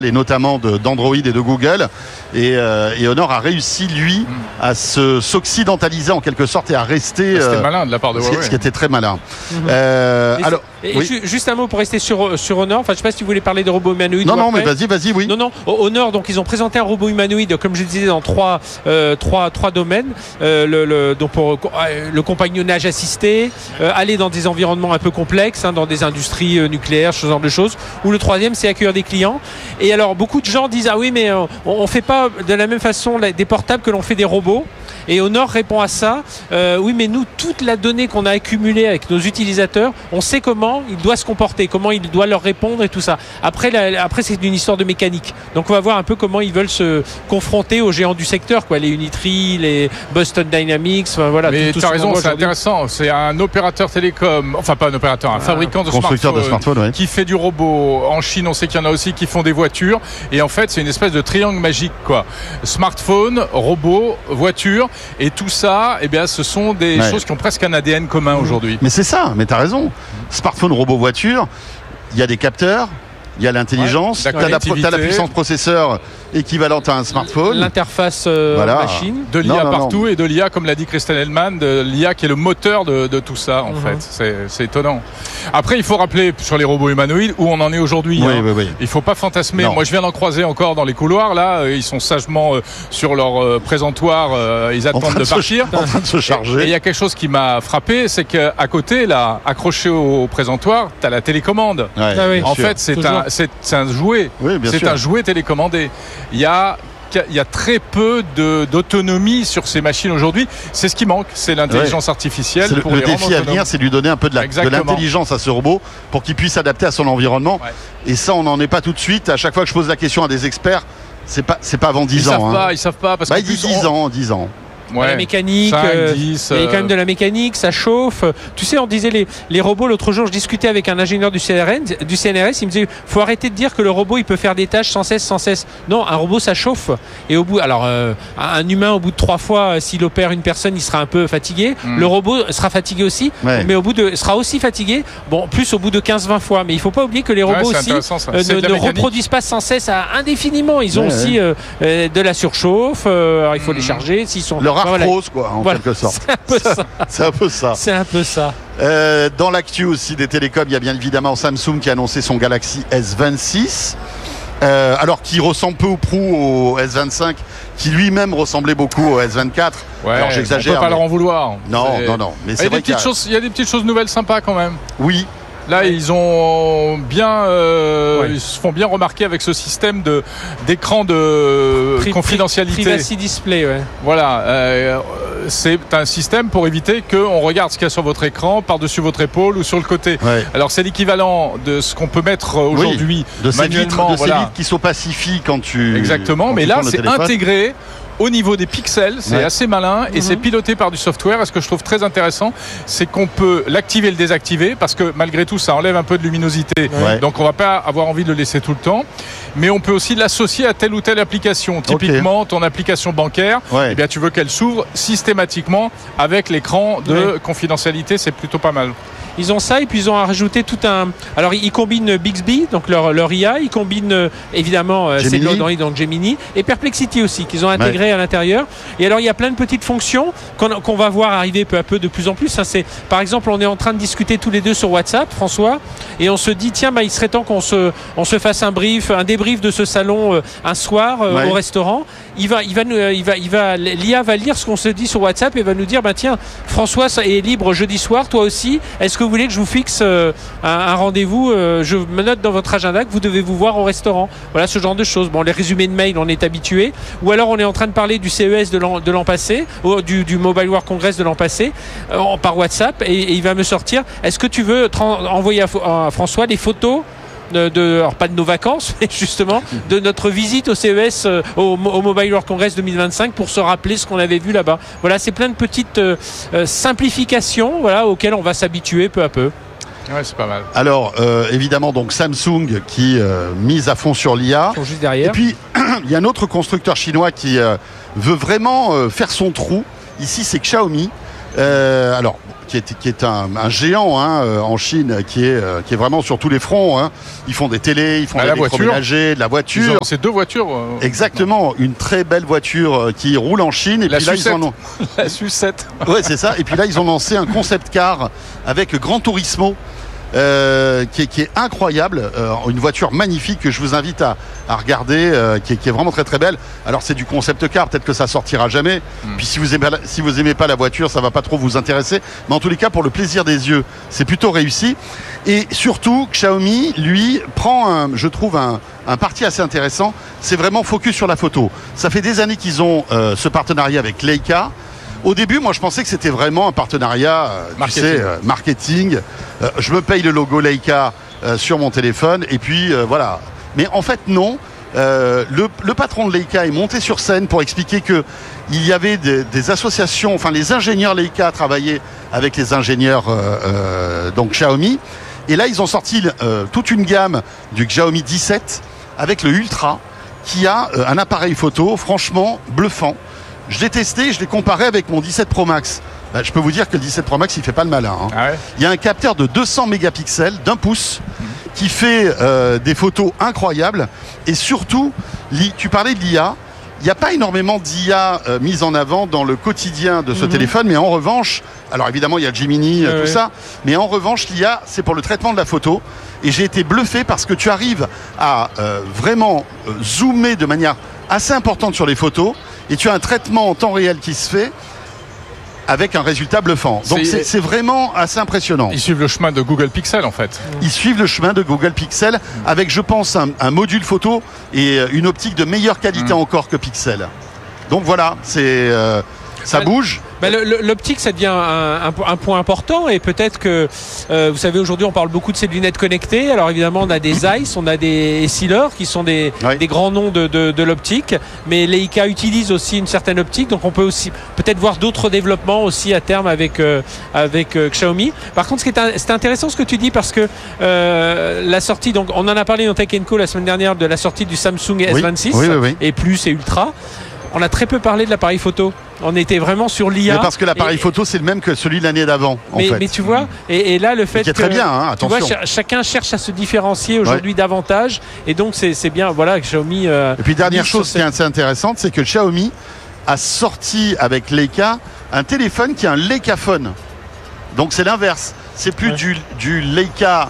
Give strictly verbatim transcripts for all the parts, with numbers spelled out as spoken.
et notamment de, d'Android et de Google. Et, euh, et Honor a réussi, lui, à se, s'occidentaliser en quelque sorte et à rester... C'était euh, malin de la part de Huawei. Ce qui était très malin. Mm-hmm. Euh, et alors, et oui. ju- juste un mot pour rester sur, sur Honor. Enfin, je ne sais pas si tu voulais parler des robots humanoïdes. Non, non, après. mais vas-y, vas-y, oui. Non, non. Honor, donc ils ont présenté un robot humanoïde, comme je le disais, dans trois, euh, trois, trois domaines. Euh, le, le, donc pour euh, le compagnonnage assisté, euh, aller dans des environnements un peu complexes, hein, dans des industries euh, nucléaires, ce genre de choses. Ou le troisième, c'est accueillir des clients. Et alors, beaucoup de gens disent ah oui, mais euh, on ne fait pas de la même façon des portables que l'on fait des robots. Et Honor répond à ça. Euh, oui, mais nous, toute la donnée qu'on a accumulée avec nos utilisateurs, on sait comment il doit se comporter, comment il doit leur répondre et tout ça. Après, la, après c'est une histoire de mécanique. Donc, on va voir un peu comment ils veulent se confronter aux géants du secteur, quoi, les Unitree, les Boston Dynamics. Enfin, voilà. Mais tu as raison, c'est aujourd'hui. intéressant. C'est un opérateur télécom, enfin pas un opérateur, un Ah, fabricant de constructeur smartphones, de smartphones, ouais. qui fait du robot. En Chine, on sait qu'il y en a aussi qui font des voitures. Et en fait, c'est une espèce de triangle magique, quoi. Smartphone, robot, voiture, et tout ça, eh bien, ce sont des ouais. choses qui ont presque un A D N commun aujourd'hui. Mais c'est ça, mais t'as raison. Smartphone, robot, voiture, il y a des capteurs, il y a l'intelligence, ouais, t'as, la, connectivité. t'as la puissance processeur équivalente à un smartphone. L'interface euh, Voilà. machine. De l'I A Non, non, partout non. et de l'I A, comme l'a dit Christian Hellman, de l'I A qui est le moteur de, de tout ça, en Mhm. fait. C'est, c'est étonnant. Après, il faut rappeler sur les robots humanoïdes où on en est aujourd'hui. Oui, hein. oui, oui. Il faut pas fantasmer. Non. Moi, je viens d'en croiser encore dans les couloirs. Là, ils sont sagement euh, sur leur euh, présentoir. Euh, ils En attendent train de de, se, partir. en train de se Et il charger. y a quelque chose qui m'a frappé, c'est qu'à côté, là, accroché au présentoir, tu as la télécommande. Ouais, Ah oui. bien En sûr. fait, c'est Toujours. un, c'est, c'est un jouet. Oui, bien c'est sûr. un jouet télécommandé. Il y a il y a très peu de, d'autonomie sur ces machines aujourd'hui. C'est ce qui manque, c'est l'intelligence artificielle. C'est le, pour le les rendre défi à autonomes. venir, c'est de lui donner un peu de, la, de Exactement. l'intelligence à ce robot pour qu'il puisse s'adapter à son environnement. Ouais. Et ça, on n'en est pas tout de suite. À chaque fois que je pose la question à des experts, c'est pas, c'est pas avant Ils dix savent ans. hein. pas, ils savent pas parce Bah, que il dit dix ans, dix ans. Ouais. La mécanique, cinq, euh, dix, il y a quand euh, même de la mécanique, ça chauffe. Tu sais, on disait les, les robots, l'autre jour, je discutais avec un ingénieur du C N R S, du C N R S, il me disait, faut arrêter de dire que le robot, il peut faire des tâches sans cesse, sans cesse. Non, un robot, ça chauffe. Et au bout, alors, euh, un humain, au bout de trois fois, euh, s'il opère une personne, il sera un peu fatigué. Mm. Le robot sera fatigué aussi, Ouais. mais au bout de, sera aussi fatigué, bon, plus au bout de quinze vingt fois. Mais il faut pas oublier que les Ouais, robots c'est aussi intéressant, ça. euh, C'est ne, de la ne mécanique. reproduisent pas sans cesse à, indéfiniment. Ils ont Ouais, aussi euh, euh, de la surchauffe, euh, alors il faut Mm. les charger. S'ils sont, Leur Enfin, voilà. arthrose, quoi, en Voilà. quelque sorte. C'est un peu ça. C'est un peu ça. C'est un peu ça. Euh, dans l'actu aussi des télécoms, il y a bien évidemment Samsung qui a annoncé son Galaxy S vingt-six. Euh, alors qui ressemble peu ou prou au S vingt-cinq, qui lui-même ressemblait beaucoup au S vingt-quatre. Ouais, alors on j'exagère. peut pas mais- leur en vouloir. Non, C'est- non, non. Mais Il y, c'est a des vrai qu'il y petites a... choses, il y a des petites choses nouvelles sympas quand même. Oui, Là, ils ont bien, euh, Ouais. ils se font bien remarquer avec ce système de d'écran de Pri- confidentialité. Privacy display, ouais. Voilà, euh, c'est un système pour éviter qu'on regarde ce qu'il y a sur votre écran, par-dessus votre épaule ou sur le côté. ouais. Alors c'est l'équivalent de ce qu'on peut mettre aujourd'hui de ces vitres, manuellement. de ces voilà. vitres qui s'opacifient quand tu. Exactement, quand mais tu là prends le c'est téléphone. intégré au niveau des pixels, c'est Ouais. assez malin et Mhm. c'est piloté par du software. Et ce que je trouve très intéressant, c'est qu'on peut l'activer et le désactiver parce que malgré tout ça enlève un peu de luminosité. Ouais. Donc on va pas avoir envie de le laisser tout le temps. Mais on peut aussi l'associer à telle ou telle application. Typiquement, ton application bancaire, Ouais. eh bien, tu veux qu'elle s'ouvre systématiquement avec l'écran de Ouais. confidentialité. C'est plutôt pas mal. Ils ont ça et puis ils ont rajouté tout un. Alors ils combinent Bixby, donc leur, leur I A, ils combinent euh, évidemment euh, c'est de Gemini. l'Android dans Gemini et Perplexity aussi qu'ils ont intégré à l'intérieur. Et alors il y a plein de petites fonctions qu'on, qu'on va voir arriver peu à peu de plus en plus. Hein, c'est, par exemple, on est en train de discuter tous les deux sur WhatsApp, François, et on se dit tiens, bah, il serait temps qu'on se, on se fasse un brief, un débrief de ce salon euh, un soir euh, Ouais. au restaurant. Il va, il va, nous, euh, il va, il va, l'I A va lire ce qu'on se dit sur WhatsApp et va nous dire bah tiens, François est libre jeudi soir, toi aussi. Est-ce que vous voulez que je vous fixe euh, un, un rendez-vous euh, Je me note dans votre agenda que vous devez vous voir au restaurant. Voilà ce genre de choses. Bon, les résumés de mail, on est habitué. Ou alors on est en train de parler du C E S de l'an, de l'an passé, ou du, du Mobile World Congress de l'an passé, euh, par WhatsApp, et, et il va me sortir. Est-ce que tu veux tra- envoyer à, à François les photos de, de, alors pas de nos vacances, mais justement de notre visite au C E S, euh, au, au Mobile World Congress deux mille vingt-cinq, pour se rappeler ce qu'on avait vu là-bas. Voilà, c'est plein de petites euh, euh, simplifications, voilà, auxquelles on va s'habituer peu à peu. Ouais, c'est pas mal. Alors euh, évidemment donc Samsung qui euh, mise à fond sur l'I A. Ils sont juste Et derrière. puis il y a un autre constructeur chinois qui euh, veut vraiment euh, faire son trou. Ici c'est Xiaomi. Euh, alors, qui est, qui est un, un géant hein, euh, en Chine, qui est, euh, qui est vraiment sur tous les fronts. Hein. Ils font des télés, ils font ah, des électroménagers, de la voiture. C'est deux voitures. Euh, Exactement, maintenant. Une très belle voiture euh, qui roule en Chine. Et la puis là, sucette. ils en ont... La sucette. Ouais, c'est ça. Et puis là, ils ont lancé un concept car avec Gran Turismo. Euh, qui, est, qui est incroyable, euh, une voiture magnifique que je vous invite à, à regarder, euh, qui, est, qui est vraiment très très belle. Alors c'est du concept car, peut-être que ça sortira jamais. Mm. Puis si vous aimez si vous aimez pas la voiture, ça va pas trop vous intéresser. Mais en tous les cas, pour le plaisir des yeux, c'est plutôt réussi. Et surtout, Xiaomi, lui, prend, un, je trouve, un, un parti assez intéressant. C'est vraiment focus sur la photo. Ça fait des années qu'ils ont euh, ce partenariat avec Leica. Au début, moi, je pensais que c'était vraiment un partenariat, euh, marketing. Tu sais, euh, marketing. Euh, je me paye le logo Leica euh, sur mon téléphone et puis euh, voilà. Mais en fait, non. Euh, le, le patron de Leica est monté sur scène pour expliquer que il y avait des, des associations, enfin les ingénieurs Leica travaillaient avec les ingénieurs euh, euh, donc Xiaomi. Et là, ils ont sorti euh, toute une gamme du Xiaomi dix-sept avec le Ultra, qui a euh, un appareil photo franchement bluffant. Je l'ai testé, je l'ai comparé avec mon dix-sept Pro Max. Ben, je peux vous dire que le dix-sept Pro Max, il fait pas le malin. Hein. Ah ouais. Il y a un capteur de deux cents mégapixels d'un pouce mmh. qui fait euh, des photos incroyables. Et surtout, tu parlais de l'I A. Il n'y a pas énormément d'I A euh, mise en avant dans le quotidien de ce mmh. téléphone. Mais en revanche, alors évidemment, il y a Gemini, euh, tout ouais. ça. Mais en revanche, l'I A, c'est pour le traitement de la photo. Et j'ai été bluffé parce que tu arrives à euh, vraiment euh, zoomer de manière assez importante sur les photos. Et tu as un traitement en temps réel qui se fait avec un résultat bluffant. Donc c'est, c'est vraiment assez impressionnant. Ils suivent le chemin de Google Pixel en fait. Ils suivent le chemin de Google Pixel avec, je pense, un, un module photo et une optique de meilleure qualité mmh. encore que Pixel. Donc voilà, c'est, euh, ça bah, bouge. Bah le, le, l'optique, ça devient un, un, un point important et peut-être que, euh, vous savez, aujourd'hui, on parle beaucoup de ces lunettes connectées. Alors évidemment, on a des Zeiss, on a des Essilor qui sont des, oui. des grands noms de, de, de l'optique, mais Leica utilise aussi une certaine optique, donc on peut aussi peut-être voir d'autres développements aussi à terme avec euh, avec euh, Xiaomi. Par contre, ce qui est un, c'est intéressant ce que tu dis parce que euh, la sortie, donc on en a parlé dans Tech and Co la semaine dernière de la sortie du Samsung oui. S vingt-six oui, oui, oui. et Plus et Ultra. On a très peu parlé de l'appareil photo. On était vraiment sur l'I A. Mais parce que l'appareil et, photo, c'est le même que celui de l'année d'avant. Mais, en fait. mais tu vois, et, et là, le fait qui est que. très bien, hein, attention. Tu vois, ch- chacun cherche à se différencier aujourd'hui ouais. davantage. Et donc, c'est, c'est bien, voilà, que Xiaomi. Euh, et puis, dernière chose qui est assez intéressante, c'est que Xiaomi a sorti avec Leica un téléphone qui est un Leicaphone. Donc, c'est l'inverse. C'est plus ouais. du, du Leica.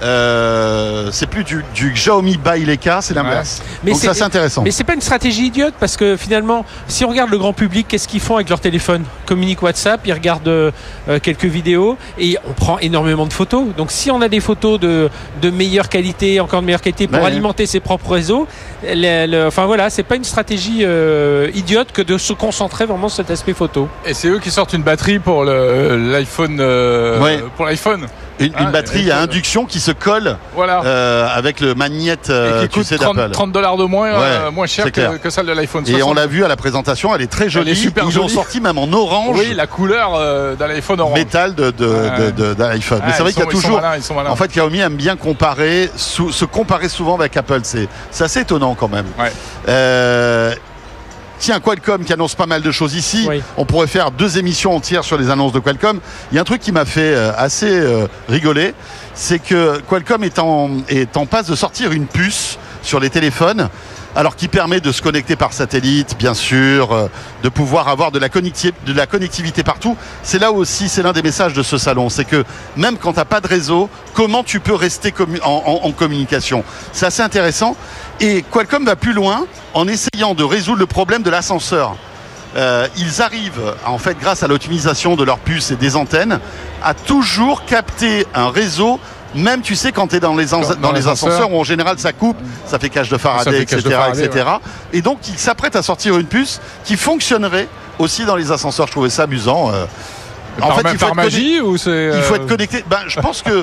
Euh, c'est plus du, du Xiaomi by Leica, c'est l'inverse. Ouais. Donc c'est, ça c'est intéressant. Mais c'est pas une stratégie idiote parce que finalement, si on regarde le grand public, qu'est-ce qu'ils font avec leur téléphone ? Communiquent WhatsApp, ils regardent euh, quelques vidéos et on prend énormément de photos. Donc si on a des photos de, de meilleure qualité, encore de meilleure qualité pour ouais. alimenter ses propres réseaux, le, le, enfin voilà, c'est pas une stratégie euh, idiote que de se concentrer vraiment sur cet aspect photo. Et c'est eux qui sortent une batterie pour le, l'iPhone, euh, ouais. pour l'iPhone. Une, ah, une batterie à induction qui se colle voilà. euh, avec le magnète euh, et qui coûte tu sais, d'Apple. trente dollars de moins, ouais, euh, moins cher que, que celle de l'iPhone soixante. Et on l'a vu à la présentation, elle est très jolie. Elle est super Ils jolie. ont sorti même en orange. Oui, la couleur euh, de l'iPhone orange. Métal de, de, ouais. de, de, de l'iPhone. Mais ah, c'est vrai qu'il y a toujours. Malins, ils sont malins. En fait, Xiaomi aime bien comparer, sou, se comparer souvent avec Apple. C'est, c'est assez étonnant quand même. Ouais. Euh, Tiens, Qualcomm qui annonce pas mal de choses ici. Oui. On pourrait faire deux émissions entières sur les annonces de Qualcomm. Il y a un truc qui m'a fait euh, assez euh, rigoler, c'est que Qualcomm est en, est en passe de sortir une puce sur les téléphones, alors qui permet de se connecter par satellite, bien sûr, euh, de pouvoir avoir de la, connecti- de la connectivité partout. C'est là aussi, c'est l'un des messages de ce salon, c'est que même quand tu n'as pas de réseau, comment tu peux rester commu- en, en, en communication ? C'est assez intéressant. Et Qualcomm va plus loin en essayant de résoudre le problème de l'ascenseur. Euh, ils arrivent, en fait, grâce à l'optimisation de leurs puces et des antennes, à toujours capter un réseau. Même, tu sais, quand tu es dans les, en- dans, dans les ascenseurs où en général ça coupe, ça fait cage de Faraday, et cetera, de Faraday, et cetera. Ouais. Et donc, ils s'apprêtent à sortir une puce qui fonctionnerait aussi dans les ascenseurs. Je trouvais ça amusant. Euh, en par fait, il faut par être magie conne... ou c'est euh... il faut être connecté. Ben, je pense que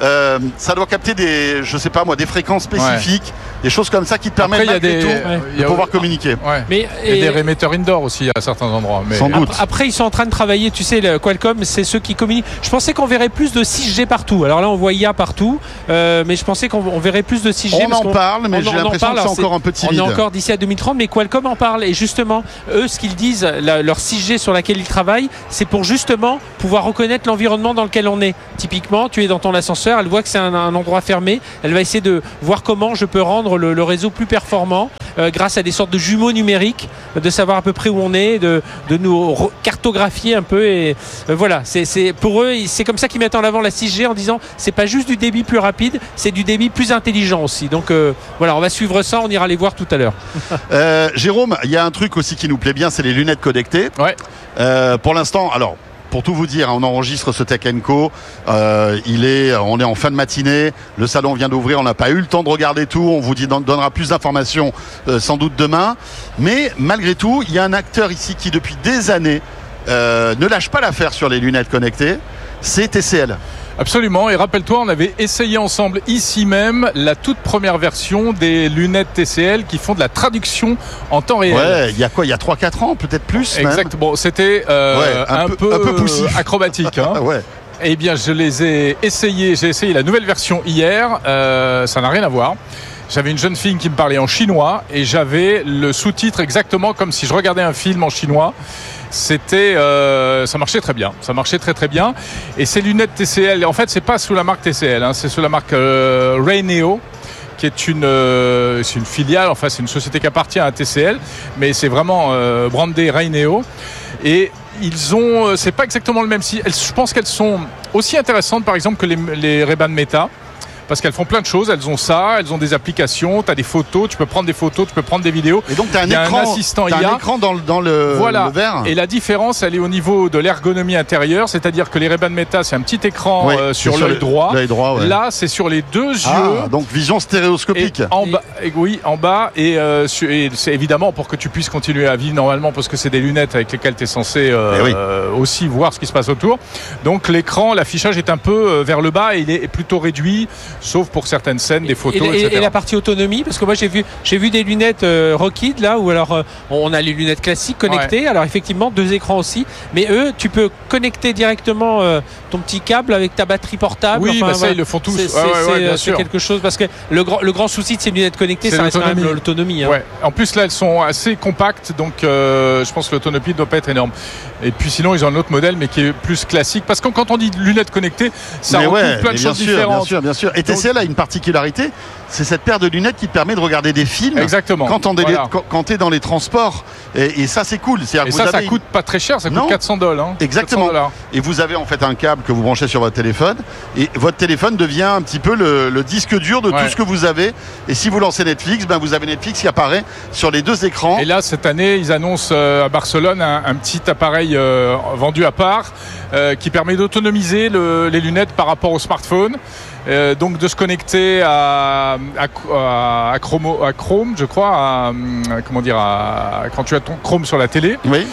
Euh, ça doit capter des, je sais pas moi, des fréquences spécifiques, ouais. des choses comme ça qui te permettent après, malgré des, tout ouais. de pouvoir communiquer. Ouais. Mais il y a des émetteurs indoor aussi à certains endroits. Mais... Sans doute. Après, après, ils sont en train de travailler, tu sais, le Qualcomm, c'est ceux qui communiquent. Je pensais qu'on verrait plus de six G partout. Alors là, on voit I A partout, euh, mais je pensais qu'on on verrait plus de six G. On parce en qu'on, parle, mais on, j'ai on l'impression que c'est encore un peu timide. On est encore d'ici à deux mille trente, mais Qualcomm en parle. Et justement, eux, ce qu'ils disent, la, leur six G sur laquelle ils travaillent, c'est pour justement pouvoir reconnaître l'environnement dans lequel on est. Typiquement, tu es dans ton ascenseur, elle voit que c'est un, un endroit fermé, elle va essayer de voir comment je peux rendre le, le réseau plus performant euh, grâce à des sortes de jumeaux numériques, de savoir à peu près où on est, de, de nous cartographier un peu. Et euh, voilà, c'est, c'est, pour eux, c'est comme ça qu'ils mettent en avant la six G en disant c'est pas juste du débit plus rapide, c'est du débit plus intelligent aussi. Donc euh, voilà, on va suivre ça, on ira les voir tout à l'heure. euh, Jérôme, il y a un truc aussi qui nous plaît bien, c'est les lunettes connectées. Ouais. Euh, pour l'instant, alors. Pour tout vous dire, on enregistre ce Tech and Co. Euh, il est, on est en fin de matinée. Le salon vient d'ouvrir. On n'a pas eu le temps de regarder tout. On vous dit, donnera plus d'informations euh, sans doute demain. Mais malgré tout, il y a un acteur ici qui, depuis des années, euh, ne lâche pas l'affaire sur les lunettes connectées. C'est T C L. Absolument, et rappelle-toi, on avait essayé ensemble ici même la toute première version des lunettes T C L qui font de la traduction en temps réel. Ouais, il y a quoi, il y a trois quatre ans, peut-être plus même. Exactement, c'était euh, ouais, un, un peu, peu, un peu poussif. Acrobatique. Hein. ouais. Eh bien, je les ai essayés, j'ai essayé la nouvelle version hier, euh, ça n'a rien à voir. J'avais une jeune fille qui me parlait en chinois et j'avais le sous-titre exactement comme si je regardais un film en chinois. C'était, euh, ça marchait très bien, ça marchait très très bien. Et ces lunettes T C L, en fait, c'est pas sous la marque T C L, hein, c'est sous la marque euh, Rayneo, qui est une, euh, c'est une filiale, enfin c'est une société qui appartient à T C L, mais c'est vraiment euh, brandé Rayneo. Et ils ont, c'est pas exactement le même si. Je pense qu'elles sont aussi intéressantes, par exemple, que les, les Ray-Ban Meta. Parce qu'elles font plein de choses, elles ont ça, elles ont des applications, tu as des photos, tu peux prendre des photos, tu peux prendre des vidéos. Et donc tu as un, écran, un assistant t'as I A. un écran dans, le, dans le, voilà. le verre. Et la différence, elle est au niveau de l'ergonomie intérieure, c'est-à-dire que les Ray-Ban Meta, c'est un petit écran oui, euh, sur, sur l'œil droit. L'œil droit ouais. Là, c'est sur les deux ah, yeux. Donc vision stéréoscopique. Et en bas, et oui, en bas. Et, euh, et c'est évidemment pour que tu puisses continuer à vivre normalement, parce que c'est des lunettes avec lesquelles tu es censé euh, oui. euh, aussi voir ce qui se passe autour. Donc l'écran, l'affichage est un peu euh, vers le bas et il est plutôt réduit, sauf pour certaines scènes, des photos, et, et cetera. Et la partie autonomie, parce que moi j'ai vu, j'ai vu des lunettes euh, Rockid là, où alors euh, on a les lunettes classiques connectées, ouais. Alors effectivement deux écrans aussi, mais eux tu peux connecter directement euh, ton petit câble avec ta batterie portable. Oui, enfin, bah ça voilà. ils le font tous. C'est, c'est, ouais, ouais, c'est, ouais, bien c'est sûr. quelque chose, parce que le grand, le grand souci de ces lunettes connectées, c'est ça reste quand même l'autonomie. Hein. Ouais. En plus là elles sont assez compactes, donc euh, je pense que l'autonomie ne doit pas être énorme. Et puis sinon ils ont un autre modèle, mais qui est plus classique, parce que quand on dit lunettes connectées, ça mais recouvre ouais, plein de choses sûr, différentes. Bien sûr, bien sûr. Et T C L a une particularité, c'est cette paire de lunettes qui te permet de regarder des films. Exactement. Quand on voilà. es dans les transports. Et, et ça, c'est cool. C'est-à-dire et que ça, vous ça avez... coûte pas très cher, ça coûte non. quatre cents dollars. Hein. Exactement. Et vous avez en fait un câble que vous branchez sur votre téléphone. Et votre téléphone devient un petit peu le, le disque dur de ouais. tout ce que vous avez. Et si vous lancez Netflix, ben vous avez Netflix qui apparaît sur les deux écrans. Et là, cette année, ils annoncent euh, à Barcelone un, un petit appareil euh, vendu à part euh, qui permet d'autonomiser le, les lunettes par rapport au smartphone. Euh, donc de se connecter à, à, à, Chrome, à Chrome, je crois, à, à, comment dire, à, quand tu as ton Chrome sur la télé. Oui.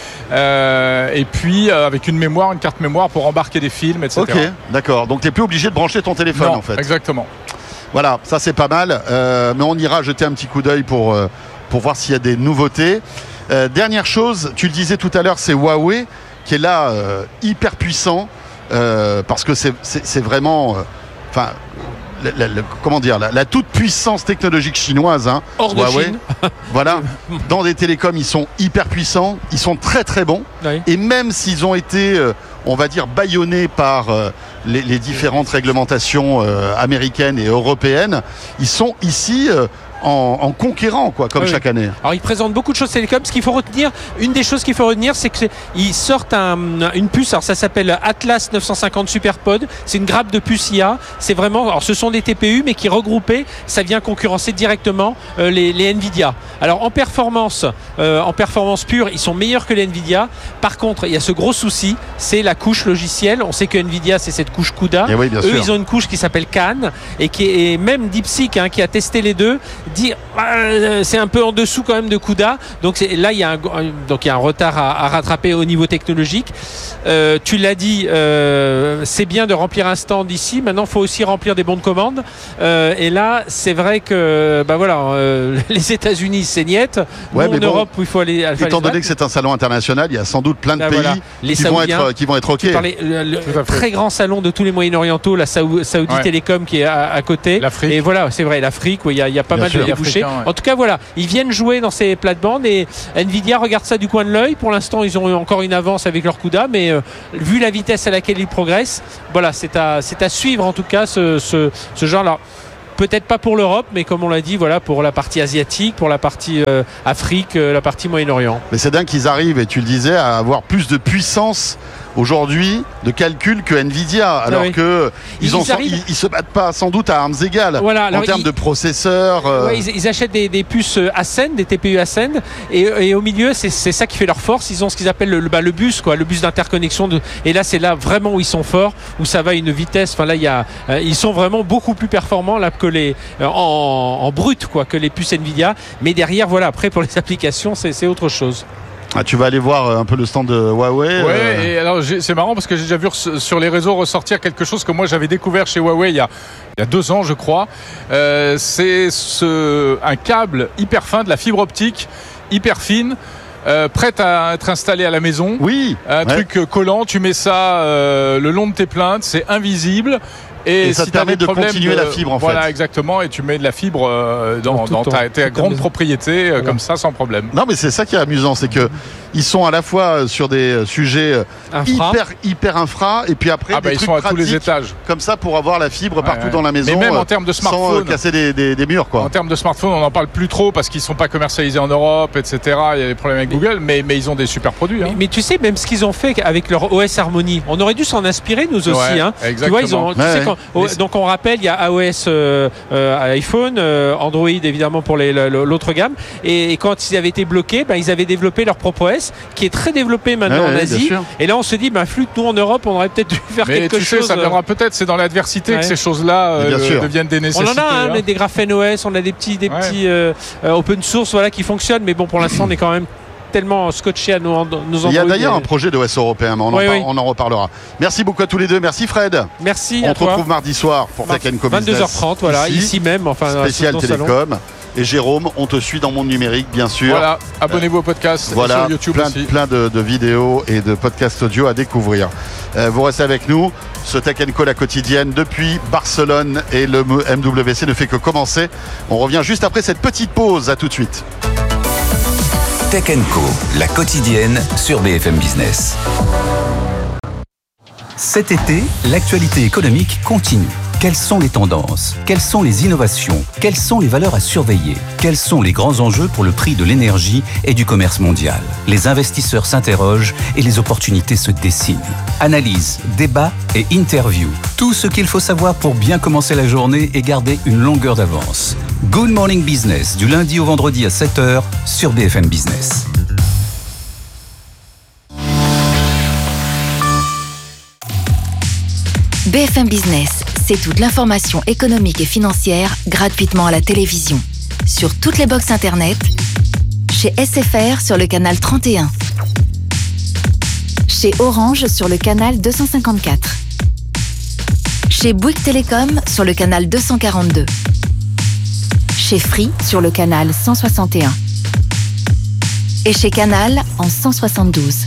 Euh, et puis euh, avec une mémoire, une carte mémoire pour embarquer des films, et cetera. Ok, d'accord. Donc tu n'es plus obligé de brancher ton téléphone non, en fait. Exactement. Voilà, ça c'est pas mal. Euh, mais on ira jeter un petit coup d'œil pour, euh, pour voir s'il y a des nouveautés. Euh, dernière chose, tu le disais tout à l'heure, c'est Huawei qui est là euh, hyper puissant euh, parce que c'est, c'est, c'est vraiment... Euh, Enfin, la, la, la, comment dire, la, la toute puissance technologique chinoise, hein, hors de Huawei, Chine. Voilà, dans des télécoms, ils sont hyper puissants, ils sont très très bons. Oui. Et même s'ils ont été, euh, on va dire, bâillonnés par euh, les, les différentes réglementations euh, américaines et européennes, ils sont ici. Euh, En, en conquérant quoi, comme oui, chaque année. Alors ils présentent beaucoup de choses télécom. Ce qu'il faut retenir, une des choses qu'il faut retenir, c'est qu'ils sortent un, une puce. Alors ça s'appelle Atlas neuf cent cinquante SuperPod. C'est une grappe de puce I A. C'est vraiment, alors ce sont des T P U, mais qui regroupés, ça vient concurrencer directement euh, les, les Nvidia. Alors en performance, euh, en performance pure, ils sont meilleurs que les Nvidia. Par contre, il y a ce gros souci, c'est la couche logicielle. On sait que Nvidia, c'est cette couche CUDA. Et oui, bien Eux, sûr. ils ont une couche qui s'appelle Cannes et qui est et même DeepSeek, hein, qui a testé les deux, dire euh, c'est un peu en dessous quand même de Cuda. Donc c'est, là, il y a un, donc il y a un retard à, à rattraper au niveau technologique. Euh, tu l'as dit, euh, c'est bien de remplir un stand ici. Maintenant, il faut aussi remplir des bons de commande. Euh, et là, c'est vrai que bah voilà, euh, les États-Unis, c'est niette. Ouais, Nous, en bon, Europe, où il faut aller. Étant donné que c'est un salon international, il y a sans doute plein de Là, pays voilà. Les qui, vont Saoudiens, être, qui vont être OK. Tu parlais, le, le très grand salon de tous les Moyen-Orientaux, la Saoudi Ouais. Télécom qui est à, à côté. L'Afrique. Et voilà, c'est vrai, l'Afrique, où il y a, il y a pas Bien mal sûr. de débouchés. Ouais. En tout cas, voilà, ils viennent jouer dans ces plates-bandes et Nvidia regarde ça du coin de l'œil. Pour l'instant, ils ont encore une avance avec leur Cuda, mais euh, vu la vitesse à laquelle ils progressent, voilà, c'est à, c'est à suivre en tout cas ce, ce, ce genre-là. Peut-être pas pour l'Europe, mais comme on l'a dit, voilà, pour la partie asiatique, pour la partie euh, Afrique, euh, la partie Moyen-Orient. Mais c'est dingue qu'ils arrivent, et tu le disais, à avoir plus de puissance aujourd'hui de calcul que Nvidia, alors ah oui. que ils, Ils ont, arrivent... ils, ils se battent pas sans doute à armes égales Voilà, en alors termes ils... de processeurs. Euh... Ouais, ils, ils achètent des, des puces Ascend, des T P U Ascend, et, et au milieu, c'est, c'est ça qui fait leur force. Ils ont ce qu'ils appellent le, le, bah, le bus, quoi, le bus d'interconnexion. De... Et là, c'est là vraiment où ils sont forts, où ça va à une vitesse. Enfin là, il y a, euh, ils sont vraiment beaucoup plus performants là que les euh, en, en brut, quoi, que les puces Nvidia. Mais derrière, voilà, après pour les applications, c'est, c'est autre chose. Ah, tu vas aller voir un peu le stand de Huawei. Ouais, euh... et alors j'ai, c'est marrant parce que j'ai déjà vu sur les réseaux ressortir quelque chose que moi j'avais découvert chez Huawei il y a, il y a deux ans, je crois. Euh, c'est ce, un câble hyper fin, de la fibre optique hyper fine. Euh, prête à être installée à la maison. Oui. Un ouais. truc collant, tu mets ça euh, le long de tes plaintes, c'est invisible. Et, et ça si te permet de continuer de, la fibre en voilà, fait. Voilà, exactement. Et tu mets de la fibre euh, dans, dans, dans ta, ta grande propriété, voilà. comme ça, sans problème. Non, mais c'est ça qui est amusant, c'est que ils sont à la fois sur des sujets infra. hyper hyper infra, et puis après ah des bah, trucs ils sont à tous les étages. Comme ça pour avoir la fibre partout ouais, ouais. dans la maison. Mais même en termes de smartphone, sans euh, casser des, des, des murs, quoi. En termes de smartphone, on n'en parle plus trop parce qu'ils ne sont pas commercialisés en Europe, et cetera. Il y a des problèmes avec Google, mais, mais ils ont des super produits. Hein. Mais, mais tu sais, même ce qu'ils ont fait avec leur O S Harmony, on aurait dû s'en inspirer nous aussi. Ouais, hein. Exactement. Tu vois, ils ont. Tu ouais, sais, ouais. quand, oh, donc on rappelle, il y a iOS euh, euh, iPhone, euh, Android évidemment pour les, l'autre gamme. Et, et quand ils avaient été bloqués, ben, ils avaient développé leur propre O S qui est très développé maintenant ouais, en ouais, Asie. Et là, on se dit, ben, flûte, nous en Europe, on aurait peut-être dû faire mais quelque tu sais, chose. ça viendra peut-être. C'est dans l'adversité ouais. que ces choses-là euh, deviennent des nécessités. On en a hein, hein. des Graphene O S, on a des petits, des ouais. petits euh, euh, open source, voilà, qui fonctionnent. Mais bon, pour l'instant, on est quand même tellement scotché à nos, nos Android. Il y a d'ailleurs et... un projet de O S européen, mais on, oui, en, oui. on en reparlera. Merci beaucoup à tous les deux. Merci Fred. Merci. On à te toi. retrouve mardi soir pour Tech and Co vingt-deux heures trente, voilà, ici, ici même, enfin spécial Télécom. Salon. Et Jérôme, on te suit dans Monde Numérique, bien sûr. Voilà, abonnez-vous au podcast. Voilà, et sur YouTube plein, aussi. plein de, de vidéos et de podcasts audio à découvrir. Euh, vous restez avec nous. Ce Tech and Co, la quotidienne, depuis Barcelone, et le M W C ne fait que commencer. On revient juste après cette petite pause. À tout de suite. Tech and Co, la quotidienne sur B F M Business. Cet été, l'actualité économique continue. Quelles sont les tendances? Quelles sont les innovations? Quelles sont les valeurs à surveiller? Quels sont les grands enjeux pour le prix de l'énergie et du commerce mondial? Les investisseurs s'interrogent et les opportunités se dessinent. Analyse, débat et interview. Tout ce qu'il faut savoir pour bien commencer la journée et garder une longueur d'avance. Good Morning Business, du lundi au vendredi à sept heures sur B F M Business. B F M Business, c'est toute l'information économique et financière gratuitement à la télévision. Sur toutes les box internet, chez S F R sur le canal trente et un, chez Orange sur le canal deux cent cinquante-quatre, chez Bouygues Télécom sur le canal deux cent quarante-deux, chez Free sur le canal cent soixante et un et chez Canal en cent soixante-douze.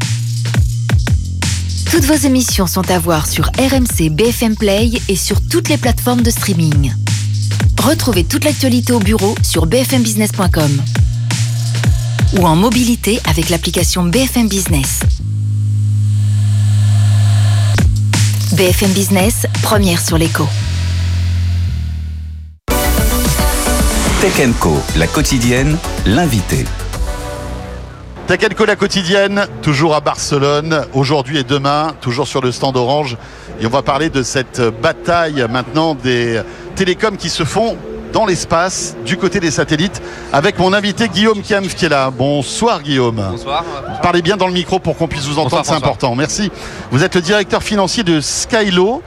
Toutes vos émissions sont à voir sur R M C B F M Play et sur toutes les plateformes de streaming. Retrouvez toute l'actualité au bureau sur b f m business point com ou en mobilité avec l'application B F M Business. B F M Business, première sur l'écho. Tech and Co, la quotidienne, l'invité. Tech and Co, la quotidienne, toujours à Barcelone, aujourd'hui et demain, toujours sur le stand Orange. Et on va parler de cette bataille maintenant des télécoms qui se font dans l'espace, du côté des satellites, avec mon invité Guillaume Kempf qui est là. Bonsoir Guillaume. Bonsoir. Parlez bien dans le micro pour qu'on puisse vous entendre, Bonsoir, c'est important. Merci. Vous êtes le directeur financier de Skylo. Oui.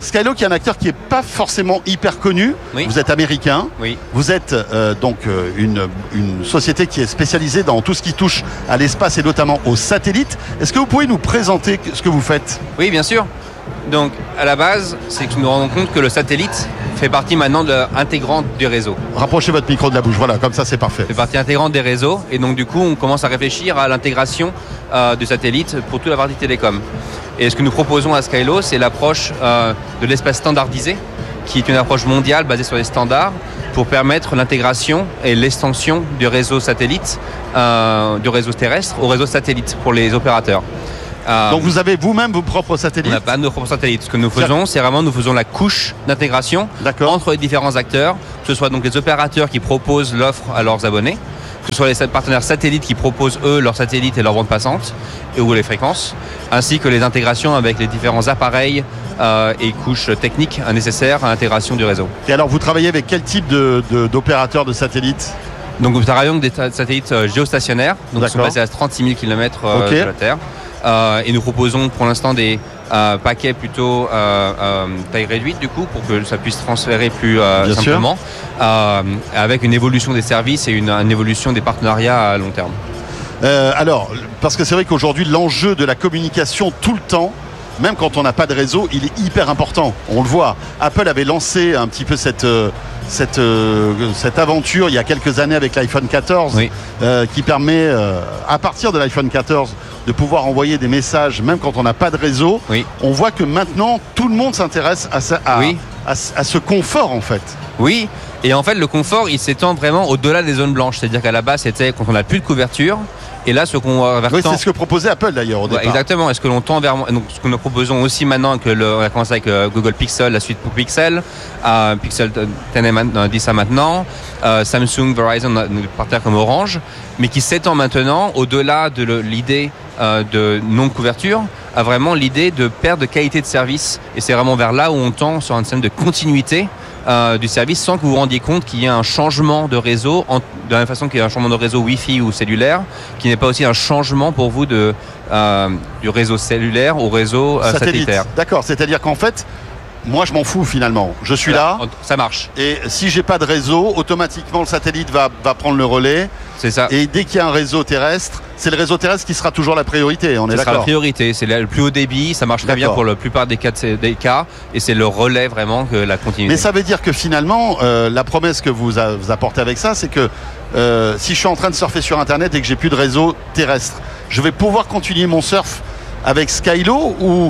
Skylo qui est un acteur qui est pas forcément hyper connu. Oui. Vous êtes américain. Oui. Vous êtes euh, donc euh, une, une société qui est spécialisée dans tout ce qui touche à l'espace et notamment aux satellites. Est-ce que vous pouvez nous présenter ce que vous faites? Oui, bien sûr. Donc, à la base, c'est que nous nous rendons compte que le satellite fait partie maintenant de intégrante du réseau. Rapprochez votre micro de la bouche, voilà, comme ça c'est parfait. Fait partie intégrante des réseaux. Et donc, du coup, on commence à réfléchir à l'intégration euh, du satellite pour toute la partie télécom. Et ce que nous proposons à Skylo, c'est l'approche euh, de l'espace standardisé, qui est une approche mondiale basée sur les standards pour permettre l'intégration et l'extension du réseau satellite, euh, du réseau terrestre au réseau satellite pour les opérateurs. Euh, Donc vous avez vous-même vos propres on satellites? n'a pas nos propres satellites. Ce que nous faisons, c'est vraiment nous faisons la couche d'intégration D'accord. entre les différents acteurs, que ce soit donc les opérateurs qui proposent l'offre à leurs abonnés, que ce soit les partenaires satellites qui proposent eux leurs satellites et leurs bandes passantes et ou les fréquences, ainsi que les intégrations avec les différents appareils euh, et couches techniques nécessaires à l'intégration du réseau. Et alors vous travaillez avec quel type de, de, d'opérateurs de satellites? Donc nous travaillons avec des satellites euh, géostationnaires, donc qui sont basés à trente-six mille kilomètres euh, okay. de la Terre. Euh, et nous proposons pour l'instant des euh, paquets plutôt euh, euh, taille réduite du coup pour que ça puisse transférer plus euh, simplement euh, avec une évolution des services et une, une évolution des partenariats à long terme. Euh, alors, parce que c'est vrai qu'aujourd'hui l'enjeu de la communication tout le temps, même quand on n'a pas de réseau, il est hyper important. On le voit. Apple avait lancé un petit peu cette, cette, cette aventure il y a quelques années avec l'iPhone quatorze, oui. euh, qui permet, euh, à partir de l'iPhone quatorze, de pouvoir envoyer des messages même quand on n'a pas de réseau. Oui. On voit que maintenant, tout le monde s'intéresse à, ça, à, oui. à, à ce confort en fait. Oui, et en fait le confort, il s'étend vraiment au-delà des zones blanches. C'est-à-dire qu'à la base, c'était quand on n'a plus de couverture. Et là, ce qu'on va vers oui, c'est ce que proposait Apple d'ailleurs au départ. Ouais, exactement. Est-ce que l'on tend vers donc ce que nous proposons aussi maintenant que le, on a commencé avec euh, Google Pixel, la suite pour Pixel, euh, Pixel dix a maintenant, euh, Samsung, Verizon, nos partenaires comme Orange, mais qui s'étend maintenant au-delà de le, l'idée euh, de non couverture à vraiment l'idée de perte de qualité de service. Et c'est vraiment vers là où on tend sur un système de continuité. Euh, du service sans que vous vous rendiez compte qu'il y ait un changement de réseau en, de la même façon qu'il y a un changement de réseau Wi-Fi ou cellulaire, qui n'est pas aussi un changement pour vous de, euh, du réseau cellulaire au réseau euh, satellitaire. D'accord, c'est-à-dire qu'en fait, moi je m'en fous finalement. Je suis voilà, là. Ça marche. Et si j'ai pas de réseau, automatiquement le satellite va, va prendre le relais. C'est ça. Et dès qu'il y a un réseau terrestre, c'est le réseau terrestre qui sera toujours la priorité. On est ça d'accord. sera la priorité. C'est le plus haut débit. Ça marche très bien pour la plupart des cas, des cas. Et c'est le relais vraiment que la continuité. Mais ça veut dire que finalement, euh, la promesse que vous, a, vous apportez avec ça, c'est que euh, si je suis en train de surfer sur Internet et que j'ai plus de réseau terrestre, je vais pouvoir continuer mon surf avec Skylo ou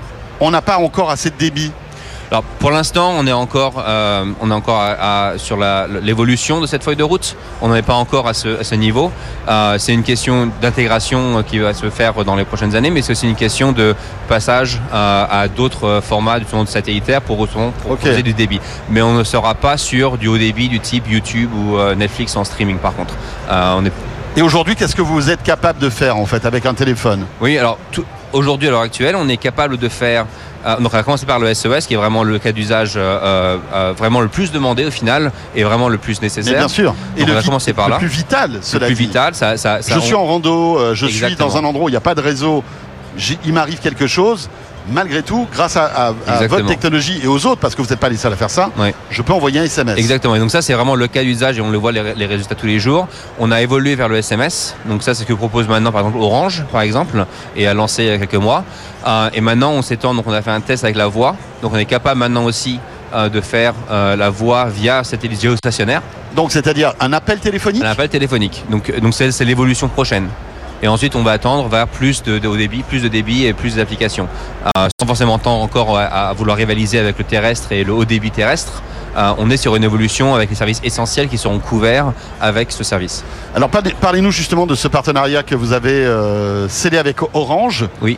on n'a pas encore assez de débit? Alors pour l'instant, on est encore, euh, on est encore à, à, sur la, l'évolution de cette feuille de route. On n'en est pas encore à ce, à ce niveau. Euh, c'est une question d'intégration qui va se faire dans les prochaines années, mais c'est aussi une question de passage euh, à d'autres formats du monde satellitaire pour, pour proposer okay. du débit. Mais on ne sera pas sur du haut débit du type YouTube ou euh, Netflix en streaming par contre. Euh, on est... Et aujourd'hui, qu'est-ce que vous êtes capable de faire en fait avec un téléphone? Oui, alors tout, aujourd'hui à l'heure actuelle, on est capable de faire. Euh, donc on va commencer par le S O S qui est vraiment le cas d'usage euh, euh, vraiment le plus demandé au final et vraiment le plus nécessaire. Mais bien sûr. Et donc le on va commencer par le là. Le plus vital, cela Le plus dit. vital, ça, ça, ça je on... suis en rando, euh, je Exactement. suis dans un endroit où il n'y a pas de réseau, il m'arrive quelque chose. Malgré tout, grâce à, à, à votre technologie et aux autres, parce que vous n'êtes pas les seuls à faire ça, oui. je peux envoyer un S M S. Exactement. Et donc ça, c'est vraiment le cas d'usage et on le voit les, les résultats tous les jours. On a évolué vers le S M S. Donc ça, c'est ce que propose maintenant, par exemple, Orange, par exemple, et a lancé il y a quelques mois. Euh, et maintenant, on s'étend. Donc on a fait un test avec la voix. Donc on est capable maintenant aussi euh, de faire euh, la voix via satellite géostationnaire. Donc c'est-à-dire un appel téléphonique. Un appel téléphonique. Donc donc c'est, c'est l'évolution prochaine. Et ensuite, on va attendre vers plus de, de haut débit, plus de débit et plus d'applications. Euh, sans forcément temps encore à, à vouloir rivaliser avec le terrestre et le haut débit terrestre. Euh, on est sur une évolution avec les services essentiels qui seront couverts avec ce service. Alors parlez-nous justement de ce partenariat que vous avez euh, scellé avec Orange. Oui.